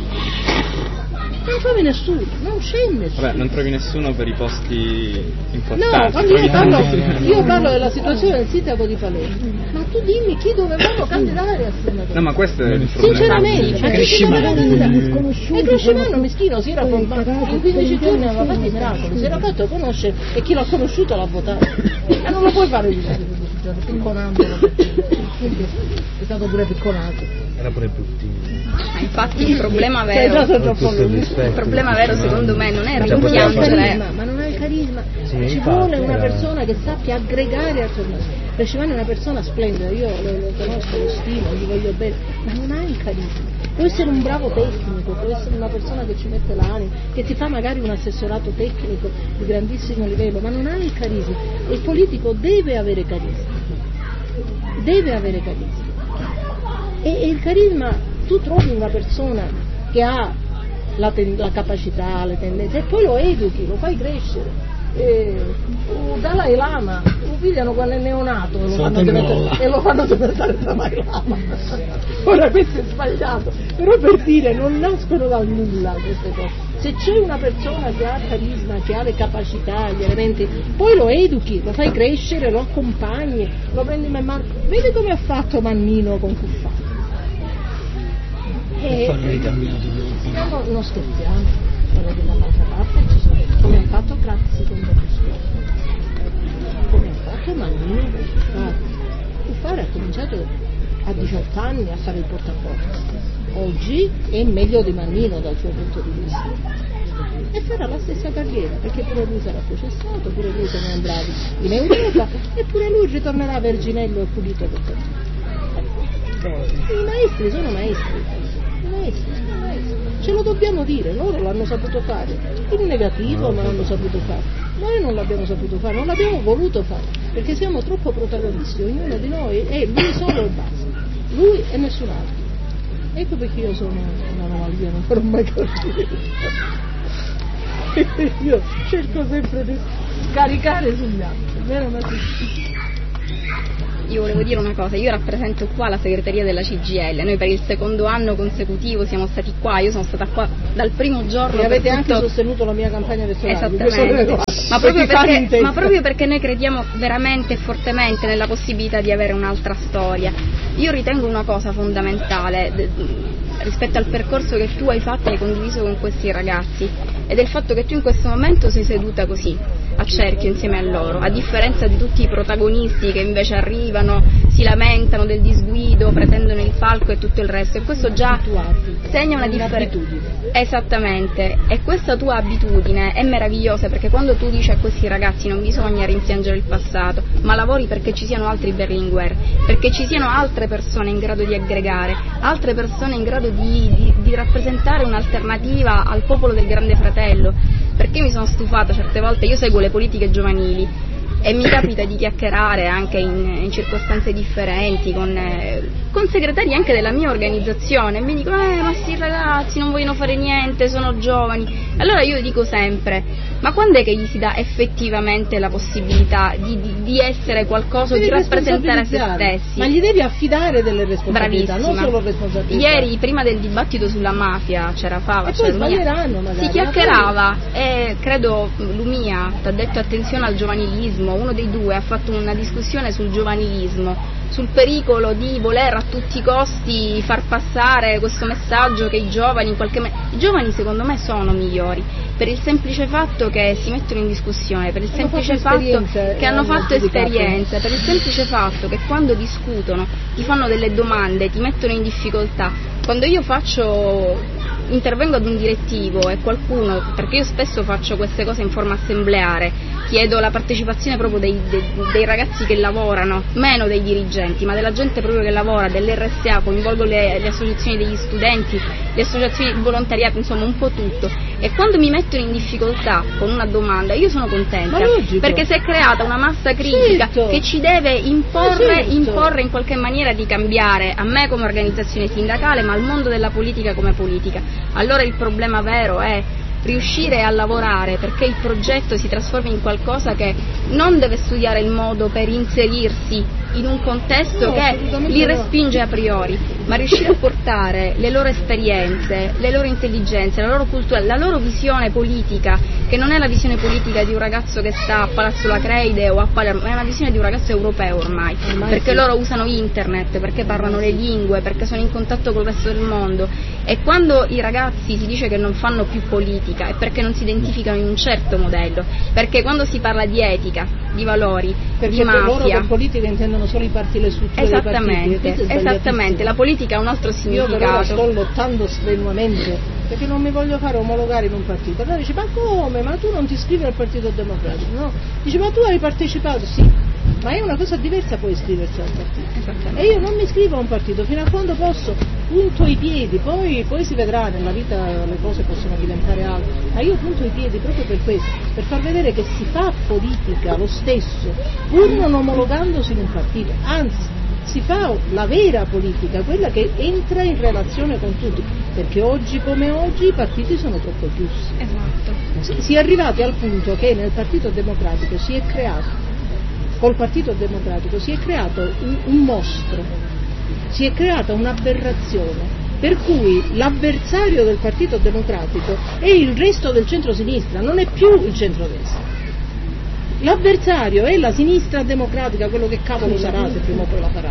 non trovi nessuno, non c'è nessuno. Vabbè, non trovi nessuno per i posti importanti. No, quando io parlo della situazione del sindaco di Palermo, ma tu dimmi chi dovevamo candidare a sindaco. No, ma questo è il problema. Sinceramente, ma chi doveva candidare? E Crescimano mischino si era formato, in 15 giorni aveva fatto i miracoli, si era fatto conoscere e chi l'ha conosciuto l'ha votato. E non lo puoi fare di picconandolo, è stato pure picconato. Era pure bruttino. Infatti il problema vero secondo me non è rimpiangere, ma non ha il carisma, ci vuole una persona che sappia aggregare attorno a sé. Bresciamano è una persona splendida, io lo conosco, lo stimo, gli voglio bene, ma non ha il carisma. Può essere un bravo tecnico, può essere una persona che ci mette l'anima, che ti fa magari un assessorato tecnico di grandissimo livello, ma non ha il carisma. Il politico deve avere carisma, e il carisma. Tu trovi una persona che ha la capacità, le tendenze e poi lo educhi, lo fai crescere. Dalai Lama lo pigliano quando è neonato e lo fanno diventare Dalai Lama. Ora questo è sbagliato, però per dire non nascono dal nulla queste cose. Se c'è una persona che ha carisma, che ha le capacità, gli elementi, poi lo educhi, lo fai crescere, lo accompagni, lo prendi in mano. Vedi come ha fatto Mannino con Cuffaro. Non scherziamo, dall'altra parte ci sono, come ha fatto Crazzi con Berlusconi, come ha fatto Mannino con Cuffaro. Cuffaro ha cominciato a 18 anni a fare il portaporta, oggi è meglio di Mannino dal suo punto di vista e farà la stessa carriera perché pure lui sarà processato, pure lui se ne andrà in Europa e pure lui ritornerà verginello e pulito per tutti. I maestri sono maestri. ce lo dobbiamo dire, loro l'hanno saputo fare, in negativo ma l'hanno saputo fare, noi non l'abbiamo saputo fare, non l'abbiamo voluto fare, perché siamo troppo protagonisti, ognuno di noi è lui solo e basta, lui e nessun altro. Ecco perché io sono una anomalia, non farò mai così. Io cerco sempre di scaricare sugli altri, vero Martina? Io volevo dire una cosa, io rappresento qua la segreteria della CGIL, noi per il secondo anno consecutivo siamo stati qua, io sono stata qua dal primo giorno. E avete anche sostenuto la mia campagna elettorale. Esattamente, ma proprio perché noi crediamo veramente e fortemente nella possibilità di avere un'altra storia. Io ritengo una cosa fondamentale rispetto al percorso che tu hai fatto e hai condiviso con questi ragazzi, ed è il fatto che tu in questo momento sei seduta così, a cerchio insieme a loro, a differenza di tutti i protagonisti che invece arrivano, si lamentano del disguido, pretendono il palco e tutto il resto, e questo già segna una differenza. Esattamente, e questa tua abitudine è meravigliosa, perché quando tu dici a questi ragazzi non bisogna rimpiangere il passato, ma lavori perché ci siano altri Berlinguer, perché ci siano altre persone in grado di aggregare, altre persone in grado di rappresentare un'alternativa al popolo del Grande Fratello, perché mi sono stufata certe volte, io seguo le politiche giovanili e mi capita di chiacchierare anche in circostanze differenti con segretari anche della mia organizzazione, e mi dicono ma sti ragazzi non vogliono fare niente, sono giovani. Allora io dico sempre, ma quando è che gli si dà effettivamente la possibilità di essere qualcosa, di rappresentare se stessi? Ma gli devi affidare delle responsabilità, non solo responsabilità. Ieri, prima del dibattito sulla mafia, c'era Fava, e poi sbaglieranno magari, si chiacchierava e credo Lumia ti ha detto attenzione al giovanilismo, uno dei due ha fatto una discussione sul giovanilismo, sul pericolo di voler a tutti i costi far passare questo messaggio che i giovani in qualche i giovani secondo me sono migliori, per il semplice fatto che si mettono in discussione, per il semplice fatto che hanno fatto esperienze, per il semplice fatto che quando discutono ti fanno delle domande, ti mettono in difficoltà. Quando io intervengo ad un direttivo e qualcuno, perché io spesso faccio queste cose in forma assembleare, chiedo la partecipazione proprio dei ragazzi che lavorano, meno dei dirigenti, ma della gente proprio che lavora, dell'RSA, coinvolgo le associazioni degli studenti, le associazioni di volontariato, insomma un po' tutto, e quando mi mettono in difficoltà con una domanda io sono contenta, perché si è creata una massa critica che ci deve imporre in qualche maniera di cambiare, a me come organizzazione sindacale, ma al mondo della politica come politica. Allora il problema vero è riuscire a lavorare perché il progetto si trasformi in qualcosa che non deve studiare il modo per inserirsi in un contesto che li respinge a priori, ma riuscire a portare le loro esperienze, le loro intelligenze, la loro cultura, la loro visione politica, che non è la visione politica di un ragazzo che sta a Palazzo Lacreide o a Palermo, è una visione di un ragazzo europeo ormai perché loro usano internet, perché parlano le lingue, perché sono in contatto col resto del mondo, e quando i ragazzi si dice che non fanno più politica è perché non si identificano in un certo modello, perché quando si parla di etica, di valori, perché di mafia, loro per politica intendono solo i partiti, le strutture dei partiti. Esattamente, la politica ha un altro significato. Io però sto lottando strenuamente perché non mi voglio fare omologare in un partito. Allora dice, ma come? Ma tu non ti iscrivi al Partito Democratico? No? Dice, ma tu hai partecipato? Sì, ma è una cosa diversa poi iscriversi al partito. E io non mi iscrivo a un partito fino a quando posso, punto i piedi, poi si vedrà, nella vita le cose possono diventare altre, ma io punto i piedi proprio per questo, per far vedere che si fa politica lo stesso, pur non omologandosi in un partito, anzi si fa la vera politica, quella che entra in relazione con tutti, perché oggi come oggi i partiti sono troppo chiusi. Esatto. Si è arrivati al punto che nel Partito Democratico si è creato, col Partito Democratico si è creato un mostro, si è creata un'aberrazione, per cui l'avversario del Partito Democratico è il resto del centro-sinistra, non è più il centro-destra. L'avversario è la sinistra democratica, quello che cavolo sarà se prima o poi la farà.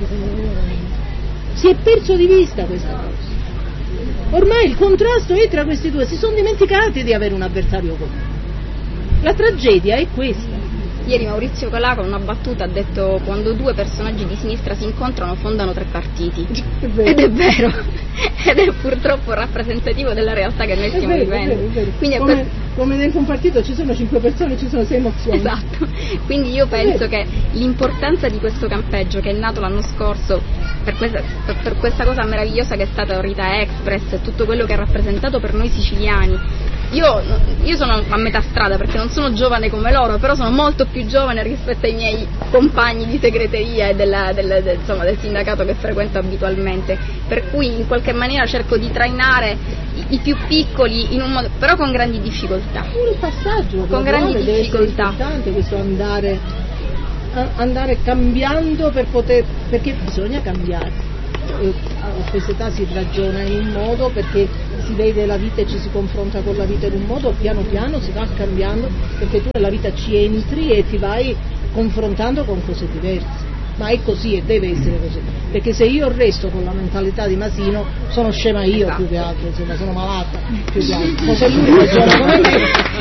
Si è perso di vista questa cosa. Ormai il contrasto è tra questi due, si sono dimenticati di avere un avversario comune. La tragedia è questa. Ieri Maurizio Calà con una battuta ha detto: quando due personaggi di sinistra si incontrano fondano tre partiti. Ed è vero, ed è purtroppo rappresentativo della realtà che noi stiamo vivendo. È vero. Quindi come dentro un partito ci sono 5 persone, ci sono 6 emozioni. Esatto, quindi io penso che l'importanza di questo campeggio, che è nato l'anno scorso per questa cosa meravigliosa che è stata Rita Express e tutto quello che ha rappresentato per noi siciliani. Io sono a metà strada perché non sono giovane come loro, però sono molto più giovane rispetto ai miei compagni di segreteria e del sindacato che frequento abitualmente, per cui in qualche maniera cerco di trainare i più piccoli in un modo, però con grandi difficoltà. Il passaggio con grandi difficoltà. È importante questo andare cambiando perché bisogna cambiare. A questa età si ragiona in un modo perché si vede la vita e ci si confronta con la vita in un modo, piano piano si va cambiando perché tu nella vita ci entri e ti vai confrontando con cose diverse. Ma è così e deve essere così, perché se io resto con la mentalità di Masino sono scema io più che altro, sono malata più che altro. O se lui ragiona come me,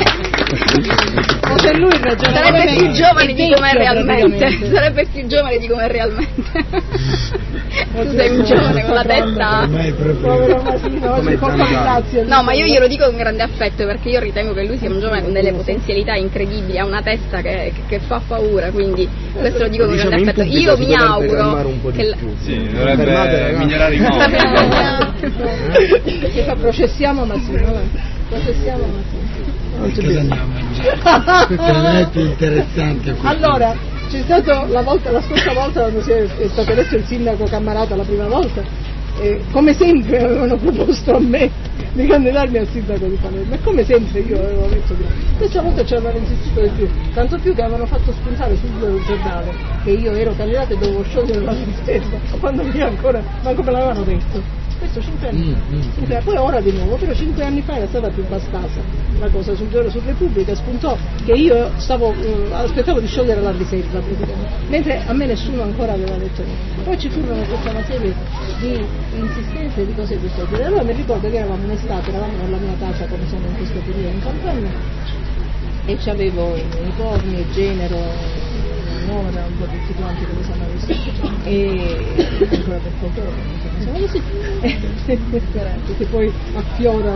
o se lui ragiona come me, sarebbe più giovane di come è realmente. Sarebbe più giovane di come è realmente. Tu sei un giovane con la testa. Povero Masino, oggi colpa di grazia. No, ma io glielo dico con grande affetto perché io ritengo che lui sia un giovane con delle potenzialità incredibili, ha una testa che fa paura, quindi questo lo dico con grande affetto. Io mi auguro che dovrebbe migliorare i modi. Che processiamo Massimo, processiamo Massimo. Non è più interessante. Allora, c'è stato la scorsa volta quando è stato eletto il sindaco Cammarata la prima volta, come sempre avevano proposto a me di candidarmi al sindaco di Palermo e come sempre io avevo detto di no. Questa volta ci avevano insistito di più, tanto più che avevano fatto spuntare sul giornale che io ero candidata e dovevo sciogliere la tristezza quando ancora manco me l'avevano detto. Questo 5 anni fa. Poi ora di nuovo, però 5 anni fa era stata più bastasa la cosa sul giorno su Repubblica, spuntò che io aspettavo di sciogliere la riserva praticamente, mentre a me nessuno ancora aveva detto niente. Poi ci furono tutta una serie di insistenze e di cose di questo genere. Allora mi ricordo che eravamo in estate, eravamo nella mia casa come sono in questo periodo in campagna e c'avevo i corni e genero nuova, un po' tutti quanti come siamo visti e ancora per poco siamo così perché poi affiora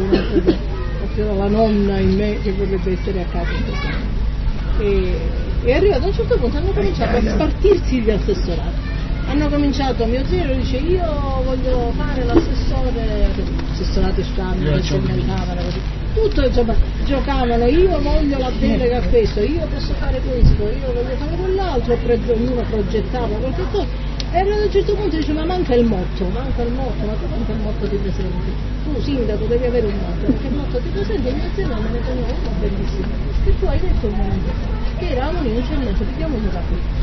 la nonna in me che vorrebbe essere a casa in questo momento e arrivato a un certo punto hanno cominciato a spartirsi gli assessorati, hanno cominciato, mio zio dice io voglio fare l'assessorati strani che si inventavano così tutto, insomma, giocavano, io voglio la delega a questo, io posso fare questo, io voglio fare quell'altro, ognuno progettava qualche cosa e a un certo punto dice ma manca il motto, ma tu manca il motto ti presenti, tu sindaco devi avere un motto, perché il motto ti presenti e mio zio me ne teniamo uno bellissimo che tu hai detto un momento che era inizialmente vediamo un capito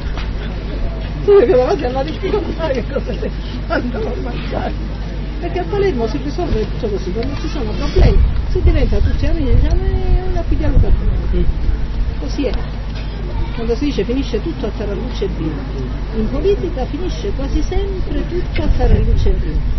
tu che davanti alla difficoltà che cosa sei andavo a mangiare perché a Palermo si risolve tutto così, quando ci sono problemi si diventa tutti amici, diciamo una figlia Luca così è, quando si dice finisce tutto a Taralluce e vino, in politica finisce quasi sempre tutto a Taralluce e vino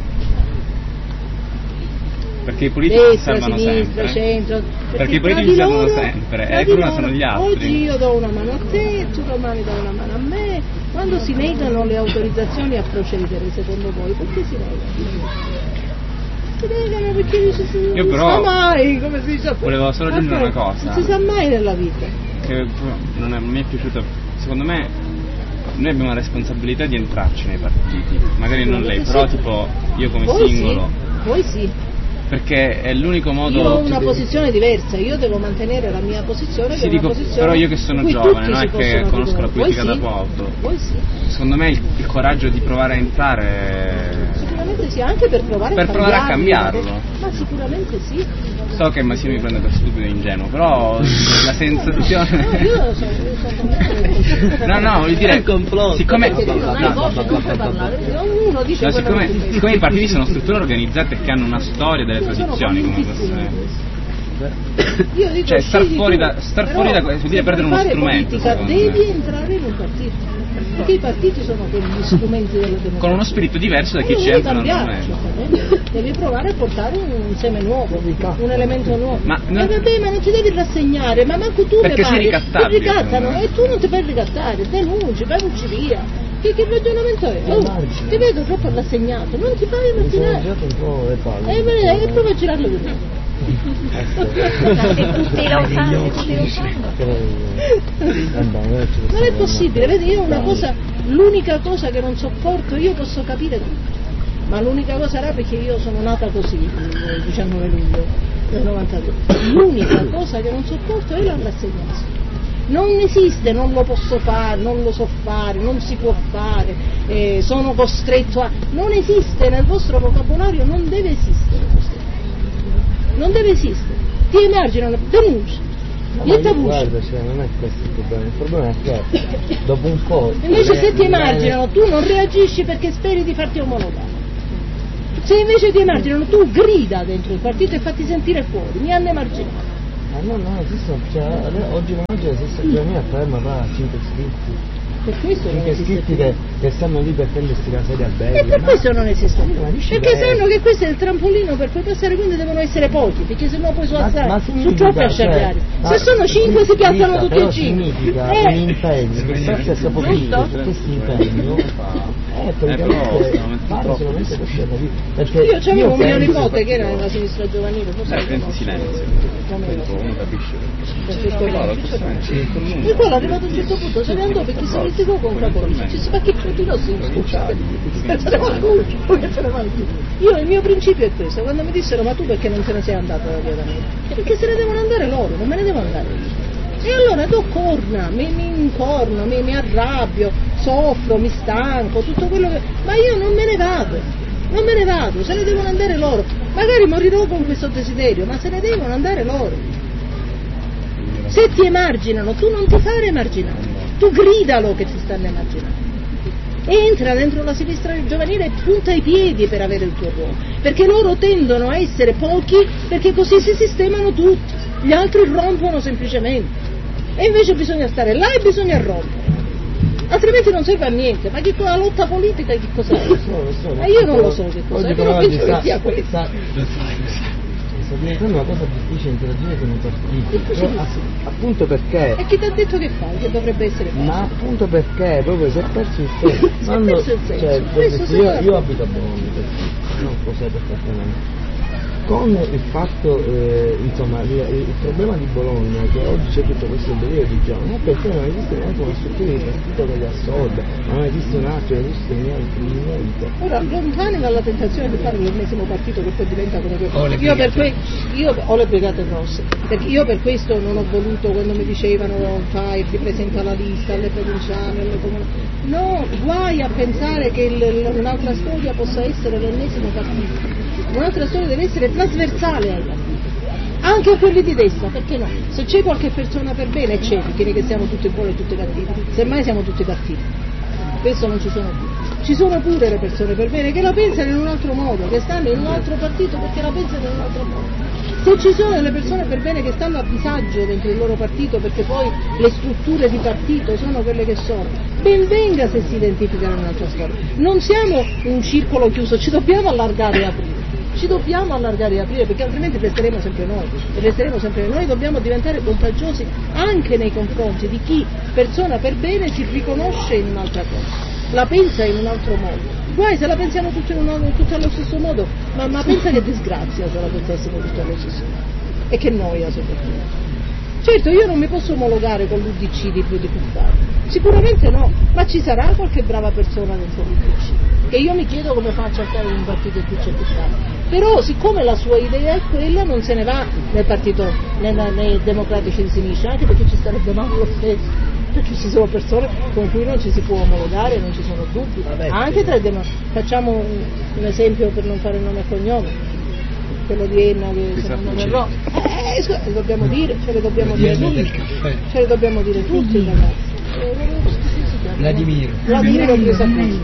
perché i politici servono sempre centro, perché i politici servono sempre e prima sono gli altri. Oggi io do una mano a te, tu domani do una mano a me. Quando si negano le autorizzazioni a procedere secondo voi perché si negano? Si negano perché io però non si sa mai, come si dice, volevo solo aggiungere una cosa non si sa mai nella vita che non mi è piaciuto, secondo me noi abbiamo la responsabilità di entrarci nei partiti, magari non lei, però tipo io come singolo voi sì perché è l'unico modo. Io ho una posizione diversa, io devo mantenere la mia posizione, sì, dico, però io che sono giovane, non è che conosco la politica da poco. Secondo me il coraggio di provare a entrare sicuramente sì, anche per provare a cambiarlo. Ma sicuramente sì. So che Massimo mi prende per stupido e ingenuo, però la sensazione. No, io sono no, voglio dire, siccome ognuno dice siccome i partiti sono strutture organizzate che hanno una storia delle tradizioni come queste. Io dico, cioè star fuori da vuol dire perdere uno strumento. Devi entrare in un partito. Perché i partiti sono quegli strumenti della democrazia. Con uno spirito diverso da chi ci entra normalmente. Devi provare a portare un seme nuovo, un elemento nuovo. Ma vabbè, ma non ti devi rassegnare, ma manco tu perché sei ricattabile. Ti ricattano e tu non ti fai ricattare, denunci, vai via. Che ragionamento è? Ti vedo troppo rassegnato, non ti fai immaginare. E prova a girarlo di te. Non è possibile, vedi, io una cosa l'unica cosa che non sopporto, io posso capire tutto, ma l'unica cosa sarà perché io sono nata così il 19 luglio del 92, l'unica cosa che non sopporto è la rassegnazione. Non esiste, non lo posso fare, non lo so fare, non si può fare, sono costretto a... Non esiste, nel vostro vocabolario non deve esistere questo. Non deve esistere. Ti emarginano, denuncia. Guarda, cioè, non è questo il problema è che dopo un po'... Invece se ti emarginano tu non reagisci perché speri di farti omologare. Se invece ti emarginano tu grida dentro il partito e fatti sentire fuori, mi hanno emarginato. No, esistono, cioè, oggi la stessa giornata a Palermo va a 5 iscritti. Per questo 5 iscritti che stanno lì per prendersi la sedia a Belgio. E per questo non esiste. Perché sanno che questo è il trampolino per poi passare, quindi devono essere pochi, perché sennò poi sono troppi asciarriari. Se sono 5 si piazzano tutti e 5. Significa un impegno, che sta sia pochino, questo impegno fare solamente perché io c'avevo un mio nipote che era nella sinistra giovanile, forse in silenzio, uno capisce. E poi arrivato a un certo punto se ne andò perché si litigò con Capolici, ci si fa che tutti i nostri scusate, io il mio principio è questo, quando mi dissero ma tu perché non te ne sei andato da via da me? Perché se ne devono andare loro, non me ne devo andare io. E allora do corna, mi incorno, mi arrabbio, soffro, mi stanco, tutto quello che... Ma io non me ne vado, se ne devono andare loro. Magari morirò con questo desiderio, ma se ne devono andare loro. Se ti emarginano, tu non ti fare emarginare, tu gridalo che ti stanno emarginando. Entra dentro la sinistra giovanile e punta i piedi per avere il tuo ruolo, perché loro tendono a essere pochi perché così si sistemano tutti, gli altri rompono semplicemente. E invece bisogna stare là e bisogna rompere, altrimenti non serve a niente. Ma che la lotta politica che cos'è? Ma io non lo so che cos'è, però penso che sia questa. Sta diventando una cosa difficile interagire con i partiti, appunto perché... E chi ti ha detto che fai? Che dovrebbe essere facile? Ma appunto perché proprio si è perso il senso. Si è perso il senso. Cioè, io abito a Bologna, non lo so perfettamente. Con il fatto, insomma, il problema di Bologna che oggi c'è tutto questo delirio di giovani è perché non esiste neanche una struttura di partito che li assorbe, non esiste un altro, non esiste niente. Ora, lontani dalla tentazione di fare l'ennesimo partito che poi diventa come io ho le Brigate Rosse, perché io per questo non ho voluto, quando mi dicevano fai, ti presenta la lista alle provinciali, alle comunali, no, guai a pensare che un'altra storia possa essere l'ennesimo partito. Un'altra storia deve essere trasversale ai partiti, anche a quelli di destra, perché no? Se c'è qualche persona per bene c'è, perché che siamo tutti buoni e tutti cattivi, semmai siamo tutti cattivi, questo non ci sono più. Ci sono pure le persone per bene che la pensano in un altro modo, che stanno in un altro partito perché la pensano in un altro modo. Se ci sono delle persone per bene che stanno a disagio dentro il loro partito perché poi le strutture di partito sono quelle che sono, ben venga se si identificano in un'altra storia. Non siamo un circolo chiuso, ci dobbiamo allargare e aprire. Perché altrimenti resteremo sempre noi, dobbiamo diventare contagiosi anche nei confronti di chi, persona per bene, si riconosce in un'altra cosa, la pensa in un altro modo. Guai se la pensiamo tutti allo stesso modo, ma pensa che disgrazia se la pensassimo tutti allo stesso modo, e che noia soprattutto. Certo, io non mi posso omologare con l'UDC di Cuffaro, sicuramente no, ma ci sarà qualche brava persona dentro l'UDC, che io mi chiedo come faccia a stare in un partito in cui c'è Cuffaro. Però siccome la sua idea è quella, non se ne va nel partito, nei democratici di sinistra, anche perché ci starebbe male lo stesso, perché ci sono persone con cui non ci si può omologare, non ci sono dubbi, anche tra i facciamo un esempio per non fare nome e cognome, quello di Enna che se non verrò, ce le dobbiamo dire tutti ragazzi. Vladimiro Pisapulli.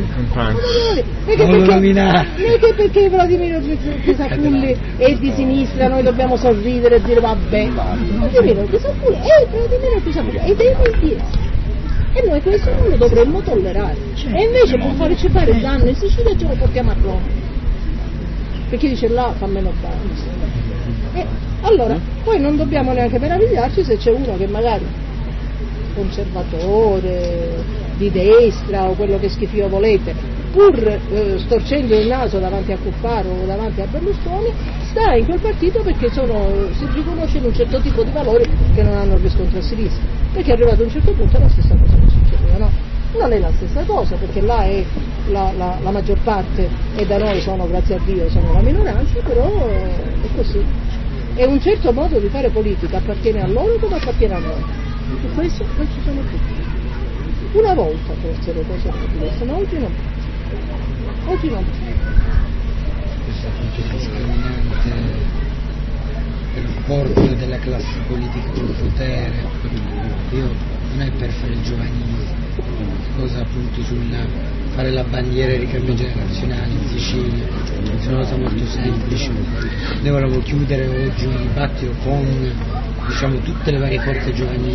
Perché Vladimiro Pisapulli è di sinistra, noi dobbiamo sorridere e dire vabbè. Vladimiro Pisapulli è dei mentiri. E noi questo non lo dovremmo tollerare. E invece per farci fare il danno in Sicilia ce lo portiamo a Roma. Perché dice là fa meno danno. Allora, poi non dobbiamo neanche meravigliarci se c'è uno che magari conservatore, di destra o quello che schifio volete, pur storcendo il naso davanti a Cuffaro o davanti a Berlusconi, sta in quel partito perché si riconosce un certo tipo di valori che non hanno riscontro a sinistra, perché arrivato a un certo punto è la stessa cosa che succedeva, no? Non è la stessa cosa, perché là è la maggior parte e da noi sono, grazie a Dio, sono la minoranza, però è così. E un certo modo di fare politica appartiene a loro come appartiene a noi. E questo poi ci sono tutti. Una volta forse le cose erano diverse, ma oggi no. Oggi no. Questo appunto discriminante il rapporto della classe politica col potere. Io non è per fare il giovanile, cosa appunto sul fare la bandiera e il ricambio generazionale in Sicilia, è una cosa molto semplice. Noi volevo chiudere oggi un dibattito con tutte le varie forze giovanili